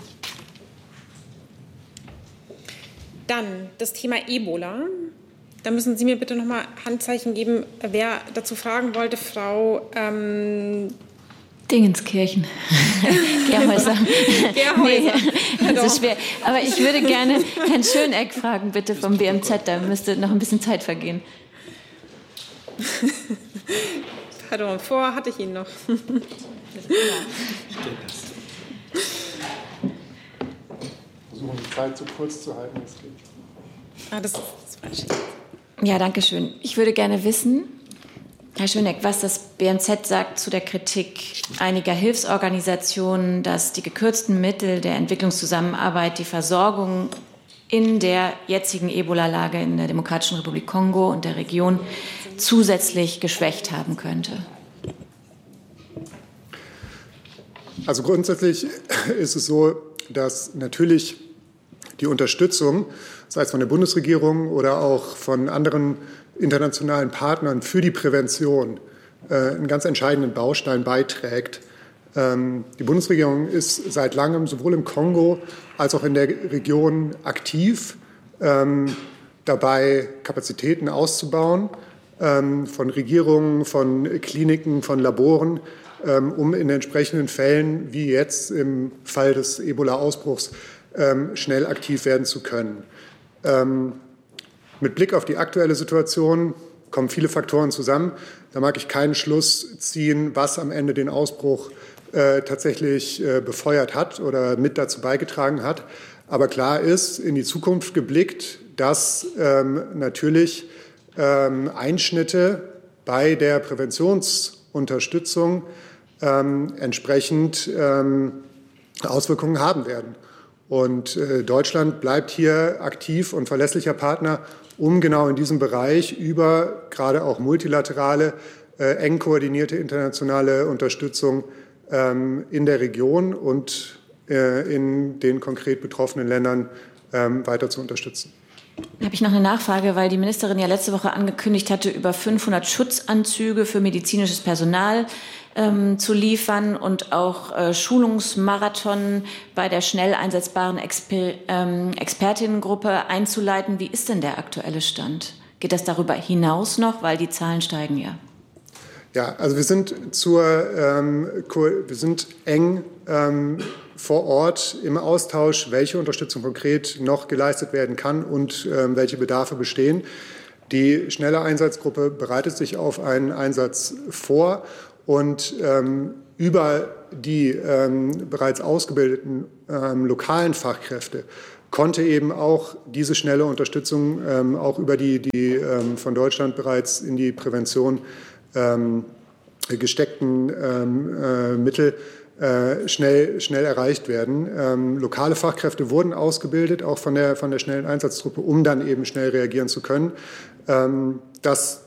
Dann das Thema Ebola. Da müssen Sie mir bitte noch mal Handzeichen geben, wer dazu fragen wollte. Frau ähm Dingenskirchen. Gerhäuser. Gerhäuser. Nee, das ist schwer. Aber ich würde gerne Herrn Schöneck fragen, bitte vom B M Z. Da müsste noch ein bisschen Zeit vergehen. Pardon, vor hatte ich ihn noch. Versuchen, die Zeit so kurz zu halten, wie es geht. Ah, das ist falsch. Ja, danke schön. Ich würde gerne wissen, Herr Schöneck, was das B M Z sagt zu der Kritik einiger Hilfsorganisationen, dass die gekürzten Mittel der Entwicklungszusammenarbeit die Versorgung in der jetzigen Ebola-Lage in der Demokratischen Republik Kongo und der Region zusätzlich geschwächt haben könnte. Also grundsätzlich ist es so, dass natürlich die Unterstützung, sei es von der Bundesregierung oder auch von anderen internationalen Partnern für die Prävention, äh, einen ganz entscheidenden Baustein beiträgt. Ähm, die Bundesregierung ist seit langem sowohl im Kongo als auch in der Region aktiv, ähm, dabei Kapazitäten auszubauen, ähm, von Regierungen, von Kliniken, von Laboren, ähm, um in entsprechenden Fällen, wie jetzt im Fall des Ebola-Ausbruchs, ähm, schnell aktiv werden zu können. Ähm, Mit Blick auf die aktuelle Situation kommen viele Faktoren zusammen. Da mag ich keinen Schluss ziehen, was am Ende den Ausbruch äh, tatsächlich äh, befeuert hat oder mit dazu beigetragen hat. Aber klar ist, in die Zukunft geblickt, dass ähm, natürlich ähm, Einschnitte bei der Präventionsunterstützung ähm, entsprechend ähm, Auswirkungen haben werden. Und äh, Deutschland bleibt hier aktiv und verlässlicher Partner, um genau in diesem Bereich über gerade auch multilaterale, äh, eng koordinierte internationale Unterstützung ähm, in der Region und äh, in den konkret betroffenen Ländern ähm, weiter zu unterstützen. Da habe ich noch eine Nachfrage, weil die Ministerin ja letzte Woche angekündigt hatte, über fünfhundert Schutzanzüge für medizinisches Personal ähm, zu liefern und auch äh, Schulungsmarathon bei der schnell einsetzbaren Exper ähm, Expertinnengruppe einzuleiten. Wie ist denn der aktuelle Stand? Geht das darüber hinaus noch, weil die Zahlen steigen ja? Ja, also wir sind, zur, ähm, wir sind eng ähm, vor Ort im Austausch, welche Unterstützung konkret noch geleistet werden kann und ähm, welche Bedarfe bestehen. Die schnelle Einsatzgruppe bereitet sich auf einen Einsatz vor und ähm, über die ähm, bereits ausgebildeten ähm, lokalen Fachkräfte konnte eben auch diese schnelle Unterstützung ähm, auch über die, die ähm, von Deutschland bereits in die Prävention ähm, gesteckten ähm, äh, Mittel äh, schnell, schnell erreicht werden. Ähm, lokale Fachkräfte wurden ausgebildet, auch von der, von der schnellen Einsatztruppe, um dann eben schnell reagieren zu können. Ähm, das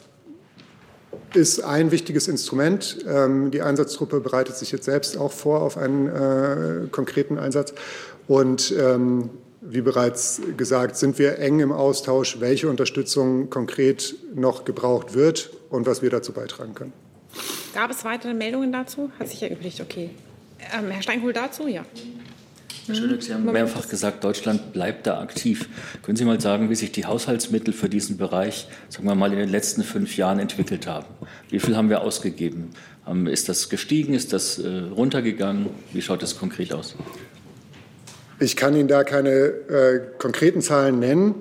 ist ein wichtiges Instrument. Ähm, die Einsatztruppe bereitet sich jetzt selbst auch vor auf einen äh, konkreten Einsatz. Und ähm, wie bereits gesagt, sind wir eng im Austausch, welche Unterstützung konkret noch gebraucht wird und was wir dazu beitragen können. Gab es weitere Meldungen dazu? Hat sich erübrigt, okay. Ähm, Herr Steinkohl dazu? Ja. Herr Schöneck, Sie haben mehrfach gesagt, Deutschland bleibt da aktiv. Können Sie mal sagen, wie sich die Haushaltsmittel für diesen Bereich, sagen wir mal, in den letzten fünf Jahren entwickelt haben? Wie viel haben wir ausgegeben? Ist das gestiegen? Ist das runtergegangen? Wie schaut das konkret aus? Ich kann Ihnen da keine äh, konkreten Zahlen nennen.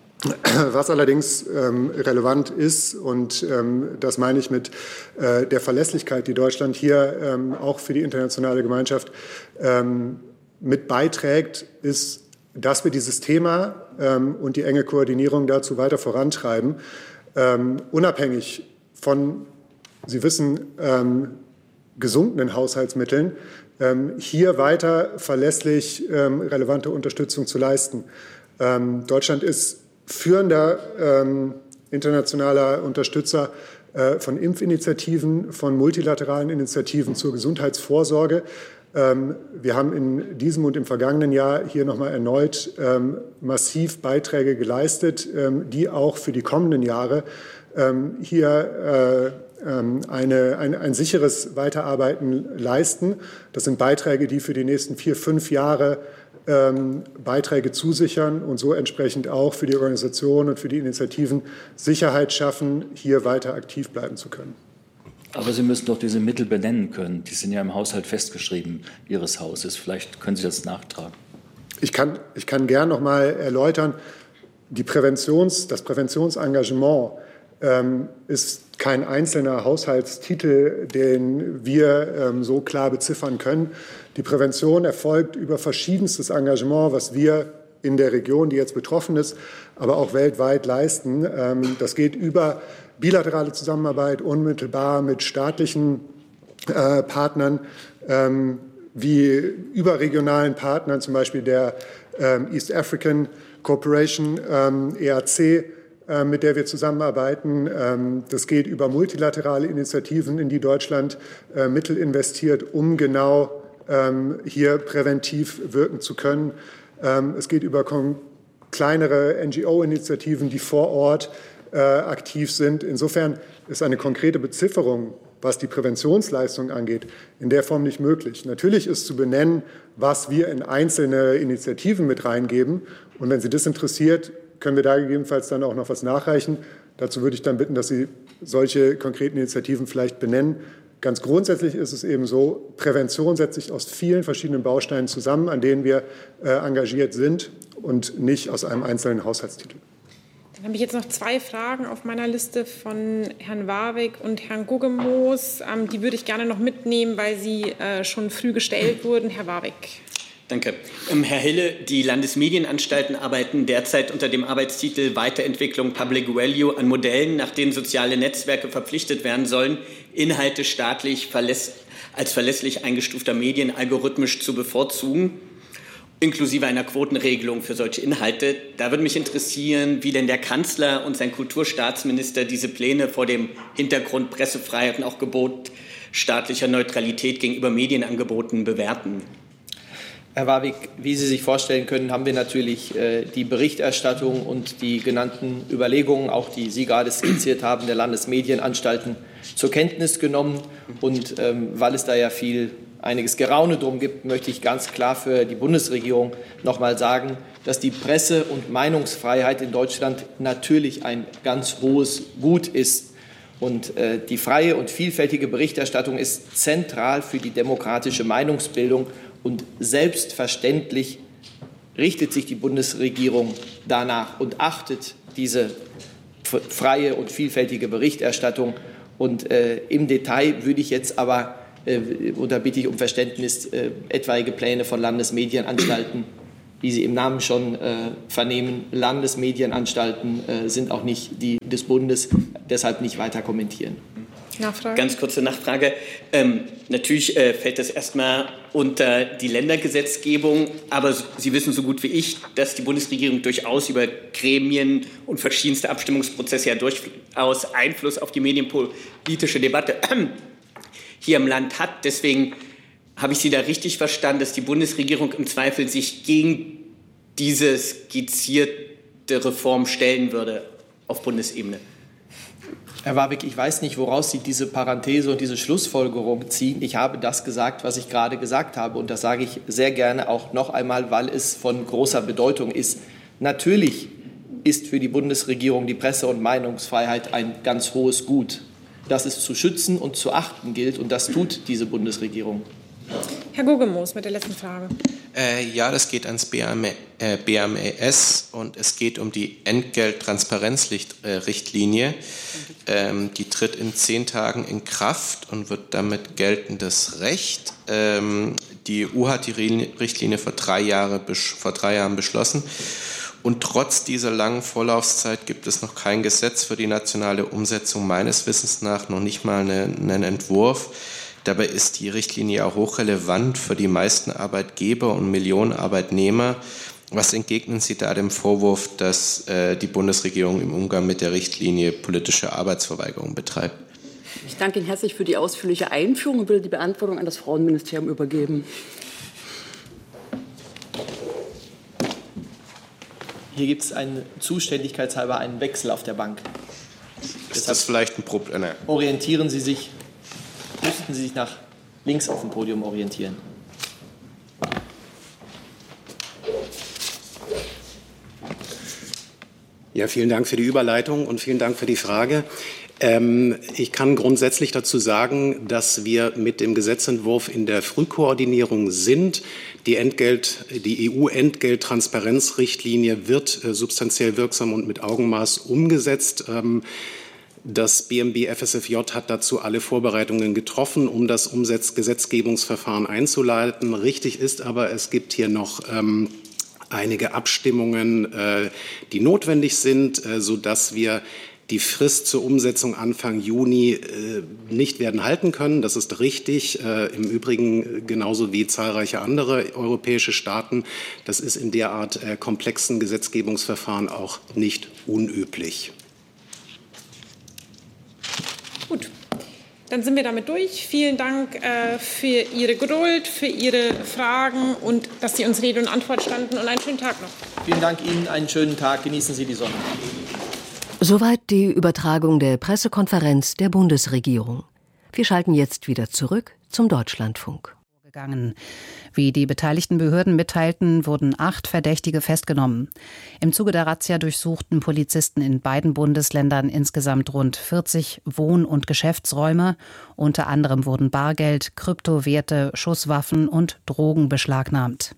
Was allerdings ähm, relevant ist, und ähm, das meine ich mit äh, der Verlässlichkeit, die Deutschland hier ähm, auch für die internationale Gemeinschaft ähm, mit beiträgt, ist, dass wir dieses Thema ähm, und die enge Koordinierung dazu weiter vorantreiben, ähm, unabhängig von, Sie wissen, ähm, gesunkenen Haushaltsmitteln, ähm, hier weiter verlässlich ähm, relevante Unterstützung zu leisten. Ähm, Deutschland ist führender ähm, internationaler Unterstützer äh, von Impfinitiativen, von multilateralen Initiativen zur Gesundheitsvorsorge. Ähm, wir haben in diesem und im vergangenen Jahr hier noch mal erneut ähm, massiv Beiträge geleistet, ähm, die auch für die kommenden Jahre ähm, hier äh, Eine, ein, ein sicheres Weiterarbeiten leisten. Das sind Beiträge, die für die nächsten vier, fünf Jahre ähm, Beiträge zusichern und so entsprechend auch für die Organisation und für die Initiativen Sicherheit schaffen, hier weiter aktiv bleiben zu können. Aber Sie müssen doch diese Mittel benennen können. Die sind ja im Haushalt festgeschrieben Ihres Hauses. Vielleicht können Sie das nachtragen. Ich kann, ich kann gern noch mal erläutern, die Präventions, das Präventionsengagement ähm, ist kein einzelner Haushaltstitel, den wir ähm, so klar beziffern können. Die Prävention erfolgt über verschiedenstes Engagement, was wir in der Region, die jetzt betroffen ist, aber auch weltweit leisten. Ähm, das geht über bilaterale Zusammenarbeit unmittelbar mit staatlichen äh, Partnern, ähm, wie überregionalen Partnern, zum Beispiel der ähm, East African Cooperation, ähm, E A C, mit der wir zusammenarbeiten. Das geht über multilaterale Initiativen, in die Deutschland Mittel investiert, um genau hier präventiv wirken zu können. Es geht über kleinere N G O-Initiativen, die vor Ort aktiv sind. Insofern ist eine konkrete Bezifferung, was die Präventionsleistung angeht, in der Form nicht möglich. Natürlich ist zu benennen, was wir in einzelne Initiativen mit reingeben. Und wenn Sie das interessiert, können wir da gegebenenfalls dann auch noch was nachreichen. Dazu würde ich dann bitten, dass Sie solche konkreten Initiativen vielleicht benennen. Ganz grundsätzlich ist es eben so, Prävention setzt sich aus vielen verschiedenen Bausteinen zusammen, an denen wir äh, engagiert sind und nicht aus einem einzelnen Haushaltstitel. Dann habe ich jetzt noch zwei Fragen auf meiner Liste von Herrn Warwick und Herrn Guggemoos. Ähm, die würde ich gerne noch mitnehmen, weil sie äh, schon früh gestellt wurden. Herr Warwick. Danke. Ähm, Herr Hille, die Landesmedienanstalten arbeiten derzeit unter dem Arbeitstitel Weiterentwicklung Public Value an Modellen, nach denen soziale Netzwerke verpflichtet werden sollen, Inhalte staatlich verläss- als verlässlich eingestufter Medien algorithmisch zu bevorzugen, inklusive einer Quotenregelung für solche Inhalte. Da würde mich interessieren, wie denn der Kanzler und sein Kulturstaatsminister diese Pläne vor dem Hintergrund Pressefreiheit und auch Gebot staatlicher Neutralität gegenüber Medienangeboten bewerten. Herr Warwick, wie Sie sich vorstellen können, haben wir natürlich äh, die Berichterstattung und die genannten Überlegungen, auch die Sie gerade skizziert haben, der Landesmedienanstalten zur Kenntnis genommen. Und ähm, weil es da ja viel einiges Geraune drum gibt, möchte ich ganz klar für die Bundesregierung noch mal sagen, dass die Presse- und Meinungsfreiheit in Deutschland natürlich ein ganz hohes Gut ist. Und äh, die freie und vielfältige Berichterstattung ist zentral für die demokratische Meinungsbildung. Und selbstverständlich richtet sich die Bundesregierung danach und achtet diese freie und vielfältige Berichterstattung. Und äh, im Detail würde ich jetzt aber, äh, und da bitte ich um Verständnis, äh, etwaige Pläne von Landesmedienanstalten, wie Sie im Namen schon äh, vernehmen, Landesmedienanstalten äh, sind auch nicht die des Bundes, deshalb nicht weiter kommentieren. Nachfrage? Ganz kurze Nachfrage. Ähm, natürlich äh, fällt das erstmal unter die Ländergesetzgebung, aber Sie wissen so gut wie ich, dass die Bundesregierung durchaus über Gremien und verschiedenste Abstimmungsprozesse ja durchaus Einfluss auf die medienpolitische Debatte hier im Land hat. Deswegen habe ich Sie da richtig verstanden, dass die Bundesregierung im Zweifel sich gegen diese skizzierte Reform stellen würde auf Bundesebene? Herr Warwick, ich weiß nicht, woraus Sie diese Parenthese und diese Schlussfolgerung ziehen. Ich habe das gesagt, was ich gerade gesagt habe. Und das sage ich sehr gerne auch noch einmal, weil es von großer Bedeutung ist. Natürlich ist für die Bundesregierung die Presse- und Meinungsfreiheit ein ganz hohes Gut, das es zu schützen und zu achten gilt. Und das tut diese Bundesregierung. Herr Gogemoos mit der letzten Frage. Äh, ja, das geht ans B M S und es geht um die Entgelttransparenzrichtlinie. Ähm, die tritt in zehn Tagen in Kraft und wird damit geltendes Recht. Ähm, die E U hat die Richtlinie vor drei, Jahre, vor drei Jahren beschlossen. Und trotz dieser langen Vorlaufzeit gibt es noch kein Gesetz für die nationale Umsetzung, meines Wissens nach noch nicht mal eine, einen Entwurf. Dabei ist die Richtlinie auch hochrelevant für die meisten Arbeitgeber und Millionen Arbeitnehmer. Was entgegnen Sie da dem Vorwurf, dass äh, die Bundesregierung im Umgang mit der Richtlinie politische Arbeitsverweigerung betreibt? Ich danke Ihnen herzlich für die ausführliche Einführung und will die Beantwortung an das Frauenministerium übergeben. Hier gibt es einen zuständigkeitshalber einen Wechsel auf der Bank. Ist Deshalb das vielleicht ein Problem? Ne. Orientieren Sie sich, müssten Sie sich nach links auf dem Podium orientieren. Ja, vielen Dank für die Überleitung und vielen Dank für die Frage. Ähm, ich kann grundsätzlich dazu sagen, dass wir mit dem Gesetzentwurf in der Frühkoordinierung sind. Die, Entgelt, die E U-Entgelttransparenzrichtlinie wird äh, substanziell wirksam und mit Augenmaß umgesetzt. Ähm, Das B M B F S F J hat dazu alle Vorbereitungen getroffen, um das Umsetz- Gesetzgebungsverfahren einzuleiten. Richtig ist aber, es gibt hier noch ähm, einige Abstimmungen, äh, die notwendig sind, äh, sodass wir die Frist zur Umsetzung Anfang Juni äh, nicht werden halten können. Das ist richtig. Äh, Im Übrigen genauso wie zahlreiche andere europäische Staaten. Das ist in derart äh, komplexen Gesetzgebungsverfahren auch nicht unüblich. Gut, dann sind wir damit durch. Vielen Dank äh, für Ihre Geduld, für Ihre Fragen und dass Sie uns Rede und Antwort standen. Und einen schönen Tag noch. Vielen Dank Ihnen, einen schönen Tag. Genießen Sie die Sonne. Soweit die Übertragung der Pressekonferenz der Bundesregierung. Wir schalten jetzt wieder zurück zum Deutschlandfunk. Wie die beteiligten Behörden mitteilten, wurden acht Verdächtige festgenommen. Im Zuge der Razzia durchsuchten Polizisten in beiden Bundesländern insgesamt rund vierzig Wohn- und Geschäftsräume. Unter anderem wurden Bargeld, Kryptowerte, Schusswaffen und Drogen beschlagnahmt.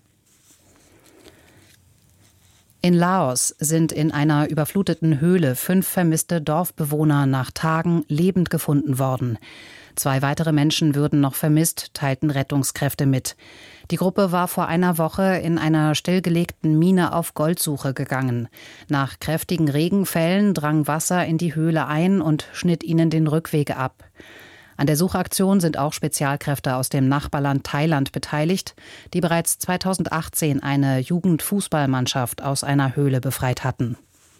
In Laos sind in einer überfluteten Höhle fünf vermisste Dorfbewohner nach Tagen lebend gefunden worden. Zwei weitere Menschen würden noch vermisst, teilten Rettungskräfte mit. Die Gruppe war vor einer Woche in einer stillgelegten Mine auf Goldsuche gegangen. Nach kräftigen Regenfällen drang Wasser in die Höhle ein und schnitt ihnen den Rückweg ab. An der Suchaktion sind auch Spezialkräfte aus dem Nachbarland Thailand beteiligt, die bereits zweitausendachtzehn eine Jugendfußballmannschaft aus einer Höhle befreit hatten.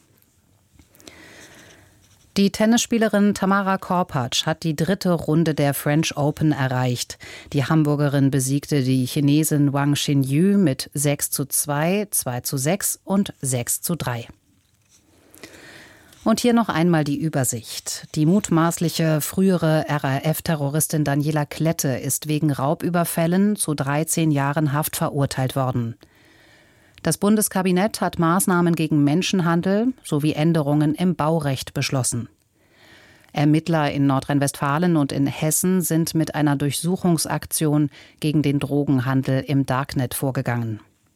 Die Tennisspielerin Tamara Korpatsch hat die dritte Runde der French Open erreicht. Die Hamburgerin besiegte die Chinesin Wang Xinyu mit sechs zu zwei, zwei zu sechs und sechs zu drei. Und hier noch einmal die Übersicht. Die mutmaßliche frühere R A F-Terroristin Daniela Klette ist wegen Raubüberfällen zu dreizehn Jahren Haft verurteilt worden. Das Bundeskabinett hat Maßnahmen gegen Menschenhandel sowie Änderungen im Baurecht beschlossen. Ermittler in Nordrhein-Westfalen und in Hessen sind mit einer Durchsuchungsaktion gegen den Drogenhandel im Darknet vorgegangen.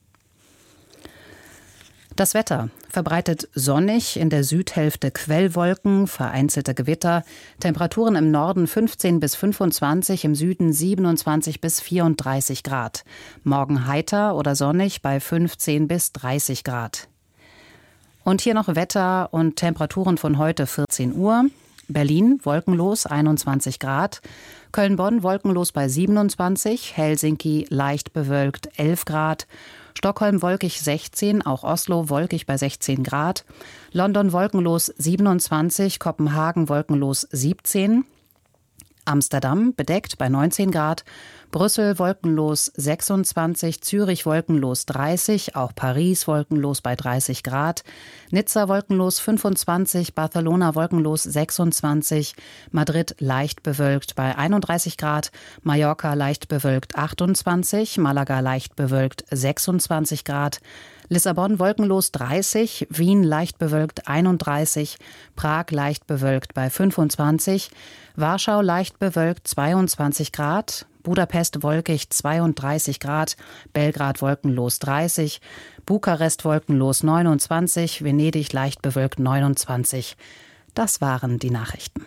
Das Wetter: verbreitet sonnig, in der Südhälfte Quellwolken, vereinzelte Gewitter, Temperaturen im Norden fünfzehn bis fünfundzwanzig, im Süden siebenundzwanzig bis vierunddreißig Grad. Morgen heiter oder sonnig bei fünfzehn bis dreißig Grad. Und hier noch Wetter und Temperaturen von heute vierzehn Uhr. Berlin wolkenlos einundzwanzig Grad, Köln-Bonn wolkenlos bei siebenundzwanzig, Helsinki leicht bewölkt elf Grad, Stockholm wolkig sechzehn, auch Oslo wolkig bei sechzehn Grad, London wolkenlos siebenundzwanzig, Kopenhagen wolkenlos siebzehn, Amsterdam bedeckt bei neunzehn Grad, Brüssel wolkenlos sechsundzwanzig, Zürich wolkenlos dreißig, auch Paris wolkenlos bei dreißig Grad, Nizza wolkenlos fünfundzwanzig, Barcelona wolkenlos sechsundzwanzig, Madrid leicht bewölkt bei einunddreißig Grad, Mallorca leicht bewölkt achtundzwanzig, Malaga leicht bewölkt sechsundzwanzig Grad, Lissabon wolkenlos dreißig, Wien leicht bewölkt einunddreißig, Prag leicht bewölkt bei fünfundzwanzig, Warschau leicht bewölkt zweiundzwanzig Grad, Budapest wolkig zweiunddreißig Grad, Belgrad wolkenlos dreißig, Bukarest wolkenlos neunundzwanzig, Venedig leicht bewölkt neunundzwanzig. Das waren die Nachrichten.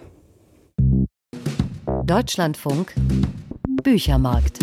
Deutschlandfunk Büchermarkt.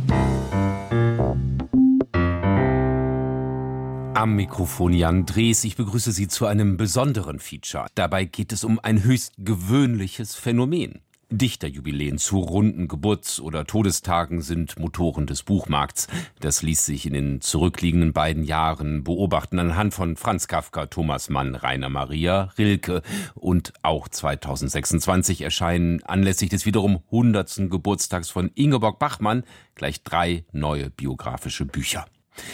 Am Mikrofon Jan Drees. Ich begrüße Sie zu einem besonderen Feature. Dabei geht es um ein höchst gewöhnliches Phänomen. Dichterjubiläen zu runden Geburts- oder Todestagen sind Motoren des Buchmarkts. Das ließ sich in den zurückliegenden beiden Jahren beobachten anhand von Franz Kafka, Thomas Mann, Rainer Maria Rilke. Und auch zweitausendsechsundzwanzig erscheinen anlässlich des wiederum hundertsten Geburtstags von Ingeborg Bachmann gleich drei neue biografische Bücher.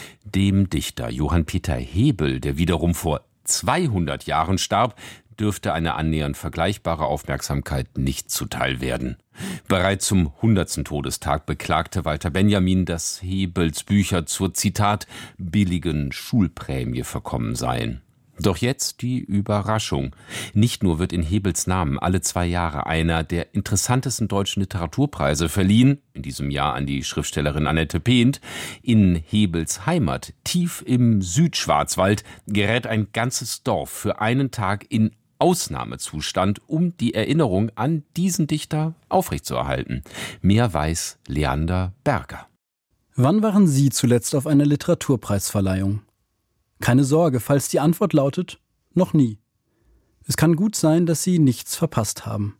Dem Dichter Johann Peter Hebel, der wiederum vor zweihundert Jahren starb, dürfte eine annähernd vergleichbare Aufmerksamkeit nicht zuteil werden. Bereits zum hundertsten Todestag beklagte Walter Benjamin, dass Hebels Bücher zur, Zitat, billigen Schulprämie verkommen seien. Doch jetzt die Überraschung. Nicht nur wird in Hebels Namen alle zwei Jahre einer der interessantesten deutschen Literaturpreise verliehen, in diesem Jahr an die Schriftstellerin Annette Pehnt. In Hebels Heimat, tief im Südschwarzwald, gerät ein ganzes Dorf für einen Tag in Ausnahmezustand, um die Erinnerung an diesen Dichter aufrechtzuerhalten. Mehr weiß Leander Berger. Wann waren Sie zuletzt auf einer Literaturpreisverleihung? Keine Sorge, falls die Antwort lautet, noch nie. Es kann gut sein, dass Sie nichts verpasst haben.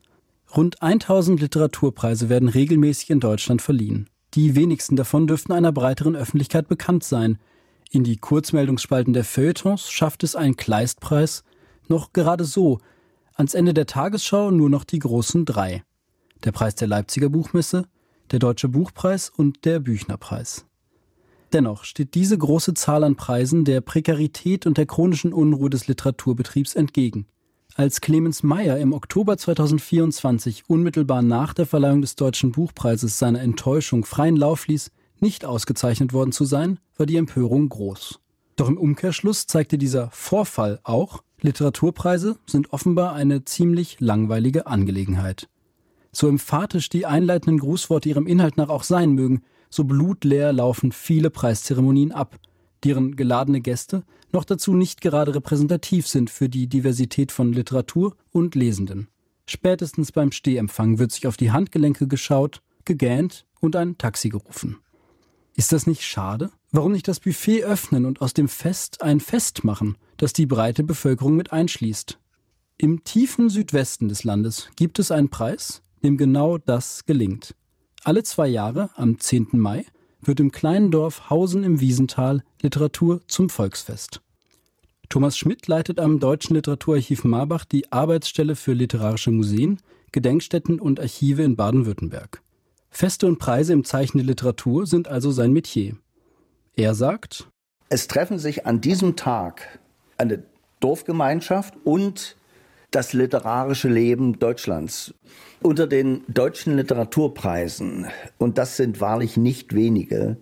Rund tausend Literaturpreise werden regelmäßig in Deutschland verliehen. Die wenigsten davon dürften einer breiteren Öffentlichkeit bekannt sein. In die Kurzmeldungsspalten der Feuilletons schafft es ein Kleistpreis noch gerade so. Ans Ende der Tagesschau nur noch die großen drei. Der Preis der Leipziger Buchmesse, der Deutsche Buchpreis und der Büchnerpreis. Dennoch steht diese große Zahl an Preisen der Prekarität und der chronischen Unruhe des Literaturbetriebs entgegen. Als Clemens Meyer im Oktober zweitausendvierundzwanzig unmittelbar nach der Verleihung des Deutschen Buchpreises seiner Enttäuschung freien Lauf ließ, nicht ausgezeichnet worden zu sein, war die Empörung groß. Doch im Umkehrschluss zeigte dieser Vorfall auch, Literaturpreise sind offenbar eine ziemlich langweilige Angelegenheit. So emphatisch die einleitenden Grußworte ihrem Inhalt nach auch sein mögen, so blutleer laufen viele Preiszeremonien ab, deren geladene Gäste noch dazu nicht gerade repräsentativ sind für die Diversität von Literatur und Lesenden. Spätestens beim Stehempfang wird sich auf die Handgelenke geschaut, gegähnt und ein Taxi gerufen. Ist das nicht schade? Warum nicht das Buffet öffnen und aus dem Fest ein Fest machen, das die breite Bevölkerung mit einschließt? Im tiefen Südwesten des Landes gibt es einen Preis, dem genau das gelingt. Alle zwei Jahre, am zehnten Mai, wird im kleinen Dorf Hausen im Wiesental Literatur zum Volksfest. Thomas Schmidt leitet am Deutschen Literaturarchiv Marbach die Arbeitsstelle für literarische Museen, Gedenkstätten und Archive in Baden-Württemberg. Feste und Preise im Zeichen der Literatur sind also sein Metier. Er sagt: Es treffen sich an diesem Tag eine Dorfgemeinschaft und das literarische Leben Deutschlands. Unter den deutschen Literaturpreisen, und das sind wahrlich nicht wenige,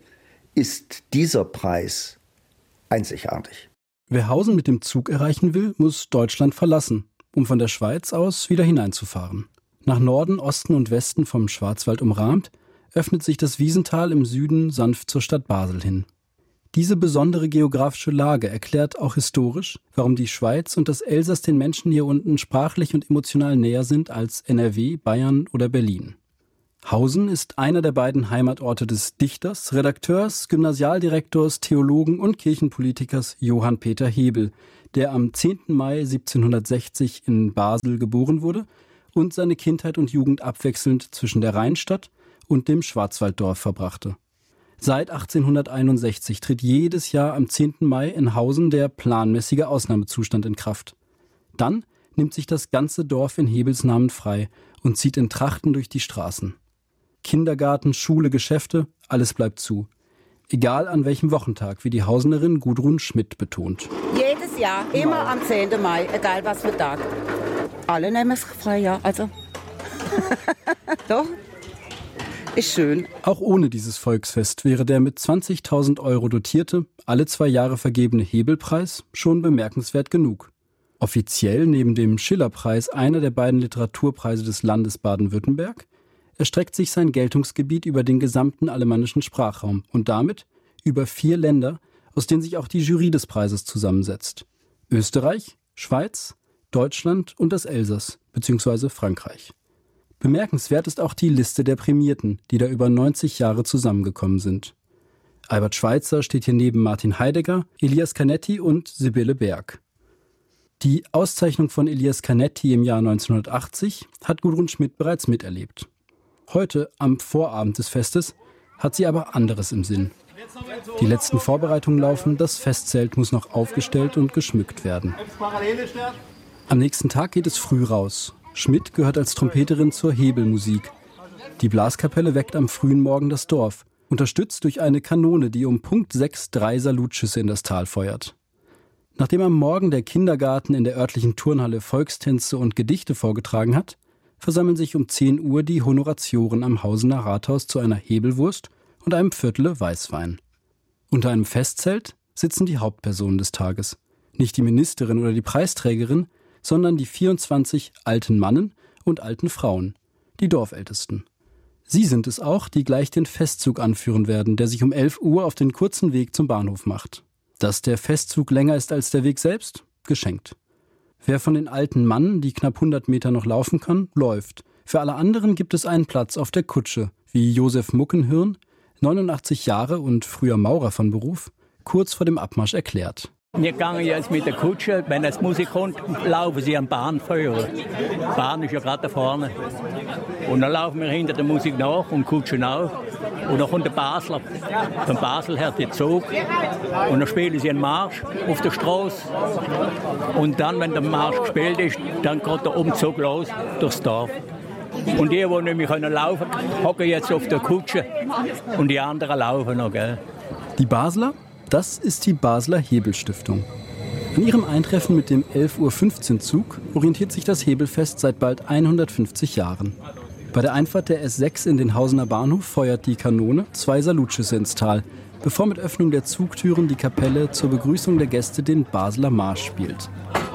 ist dieser Preis einzigartig. Wer Hausen mit dem Zug erreichen will, muss Deutschland verlassen. um von der Schweiz aus wieder hineinzufahren. Nach Norden, Osten und Westen vom Schwarzwald umrahmt, öffnet sich das Wiesental im Süden sanft zur Stadt Basel hin. Diese besondere geografische Lage erklärt auch historisch, warum die Schweiz und das Elsass den Menschen hier unten sprachlich und emotional näher sind als N R W, Bayern oder Berlin. Hausen ist einer der beiden Heimatorte des Dichters, Redakteurs, Gymnasialdirektors, Theologen und Kirchenpolitikers Johann Peter Hebel, der am zehnten Mai siebzehnhundertsechzig in Basel geboren wurde und seine Kindheit und Jugend abwechselnd zwischen der Rheinstadt und dem Schwarzwalddorf verbrachte. Seit achtzehnhunderteinundsechzig tritt jedes Jahr am zehnten Mai in Hausen der planmäßige Ausnahmezustand in Kraft. Dann nimmt sich das ganze Dorf in Hebels Namen frei und zieht in Trachten durch die Straßen. Kindergarten, Schule, Geschäfte, alles bleibt zu. Egal an welchem Wochentag, wie die Hausenerin Gudrun Schmidt betont. Jedes Jahr, immer am zehnten Mai, egal was für Tag. Alle nehmen sich frei, ja, also. Doch, ist schön. Auch ohne dieses Volksfest wäre der mit zwanzigtausend Euro dotierte, alle zwei Jahre vergebene Hebelpreis schon bemerkenswert genug. Offiziell neben dem Schillerpreis einer der beiden Literaturpreise des Landes Baden-Württemberg erstreckt sich sein Geltungsgebiet über den gesamten alemannischen Sprachraum und damit über vier Länder, aus denen sich auch die Jury des Preises zusammensetzt. Österreich, Schweiz, Deutschland und das Elsass bzw. Frankreich. Bemerkenswert ist auch die Liste der Prämierten, die da über neunzig Jahre zusammengekommen sind. Albert Schweitzer steht hier neben Martin Heidegger, Elias Canetti und Sibylle Berg. Die Auszeichnung von Elias Canetti im Jahr neunzehnhundertachtzig hat Gudrun Schmidt bereits miterlebt. Heute, am Vorabend des Festes, hat sie aber anderes im Sinn. Die letzten Vorbereitungen laufen, das Festzelt muss noch aufgestellt und geschmückt werden. Am nächsten Tag geht es früh raus. Schmidt gehört als Trompeterin zur Hebelmusik. Die Blaskapelle weckt am frühen Morgen das Dorf, unterstützt durch eine Kanone, die um Punkt sechs drei Salutschüsse in das Tal feuert. Nachdem am Morgen der Kindergarten in der örtlichen Turnhalle Volkstänze und Gedichte vorgetragen hat, versammeln sich um zehn Uhr die Honoratioren am Hausener Rathaus zu einer Hebelwurst und einem Viertel Weißwein. Unter einem Festzelt sitzen die Hauptpersonen des Tages. Nicht die Ministerin oder die Preisträgerin, sondern die vierundzwanzig alten Mannen und alten Frauen, die Dorfältesten. Sie sind es auch, die gleich den Festzug anführen werden, der sich um elf Uhr auf den kurzen Weg zum Bahnhof macht. Dass der Festzug länger ist als der Weg selbst? Geschenkt. Wer von den alten Mannen, die knapp hundert Meter noch laufen kann, läuft. Für alle anderen gibt es einen Platz auf der Kutsche, wie Josef Muckenhirn, neunundachtzig Jahre und früher Maurer von Beruf, kurz vor dem Abmarsch erklärt. Wir gehen jetzt mit der Kutsche, wenn es Musik kommt, laufen sie am Bahnfeuer. Die Bahn ist ja gerade da vorne. Und dann laufen wir hinter der Musik nach und kutschen auch. Und dann kommt der Basler. Von Basel her der Zug. Und dann spielen sie einen Marsch auf der Straße. Und dann, wenn der Marsch gespielt ist, dann geht der Umzug los durchs Dorf. Und die, die nicht mehr laufen können, hocken jetzt auf der Kutsche. Und die anderen laufen noch, gell? Die Basler? Das ist die Basler Hebelstiftung. An ihrem Eintreffen mit dem elf Uhr fünfzehn Zug orientiert sich das Hebelfest seit bald hundertfünfzig Jahren. Bei der Einfahrt der S sechs in den Hausener Bahnhof feuert die Kanone zwei Salutschüsse ins Tal, bevor mit Öffnung der Zugtüren die Kapelle zur Begrüßung der Gäste den Basler Marsch spielt.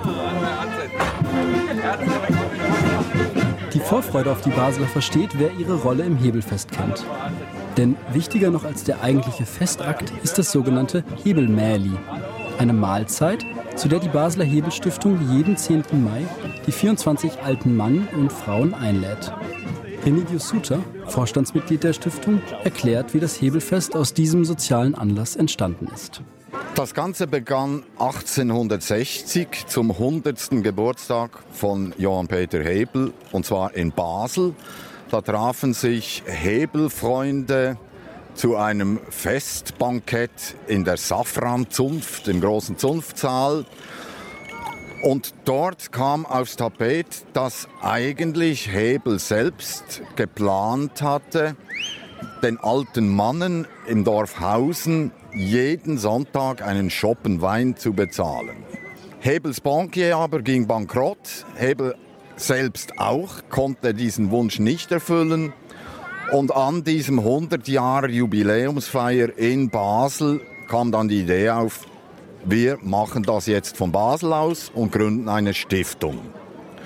Die Vorfreude auf die Basler versteht, wer ihre Rolle im Hebelfest kennt. Denn wichtiger noch als der eigentliche Festakt ist das sogenannte Hebelmähli, eine Mahlzeit, zu der die Basler Hebelstiftung jeden zehnten Mai die vierundzwanzig alten Mann und Frauen einlädt. Remigius Suter, Vorstandsmitglied der Stiftung, erklärt, wie das Hebelfest aus diesem sozialen Anlass entstanden ist. Das Ganze begann achtzehnhundertsechzig zum hundertsten Geburtstag von Johann Peter Hebel, und zwar in Basel. Da trafen sich Hebelfreunde zu einem Festbankett in der Safranzunft, im großen Zunftsaal. Und dort kam aufs Tapet, dass eigentlich Hebel selbst geplant hatte, den alten Mannen im Dorf Hausen jeden Sonntag einen Schoppen Wein zu bezahlen. Hebels Bankier aber ging bankrott. Hebel selbst auch, konnte diesen Wunsch nicht erfüllen. Und an diesem hundert Jahre Jubiläumsfeier in Basel kam dann die Idee auf, wir machen das jetzt von Basel aus und gründen eine Stiftung.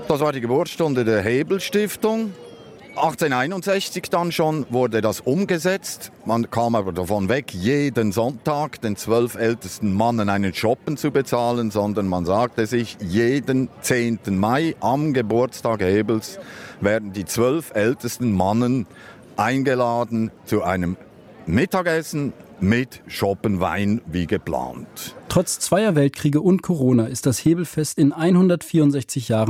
Das war die Geburtsstunde der Hebel-Stiftung. achtzehnhunderteinundsechzig dann schon wurde das umgesetzt. Man kam aber davon weg, jeden Sonntag den zwölf ältesten Mannen einen Schoppen zu bezahlen, sondern man sagte sich, jeden zehnten Mai am Geburtstag Hebels werden die zwölf ältesten Mannen eingeladen zu einem Mittagessen mit Schoppenwein wie geplant. Trotz zweier Weltkriege und Corona ist das Hebelfest in hundertvierundsechzig Jahren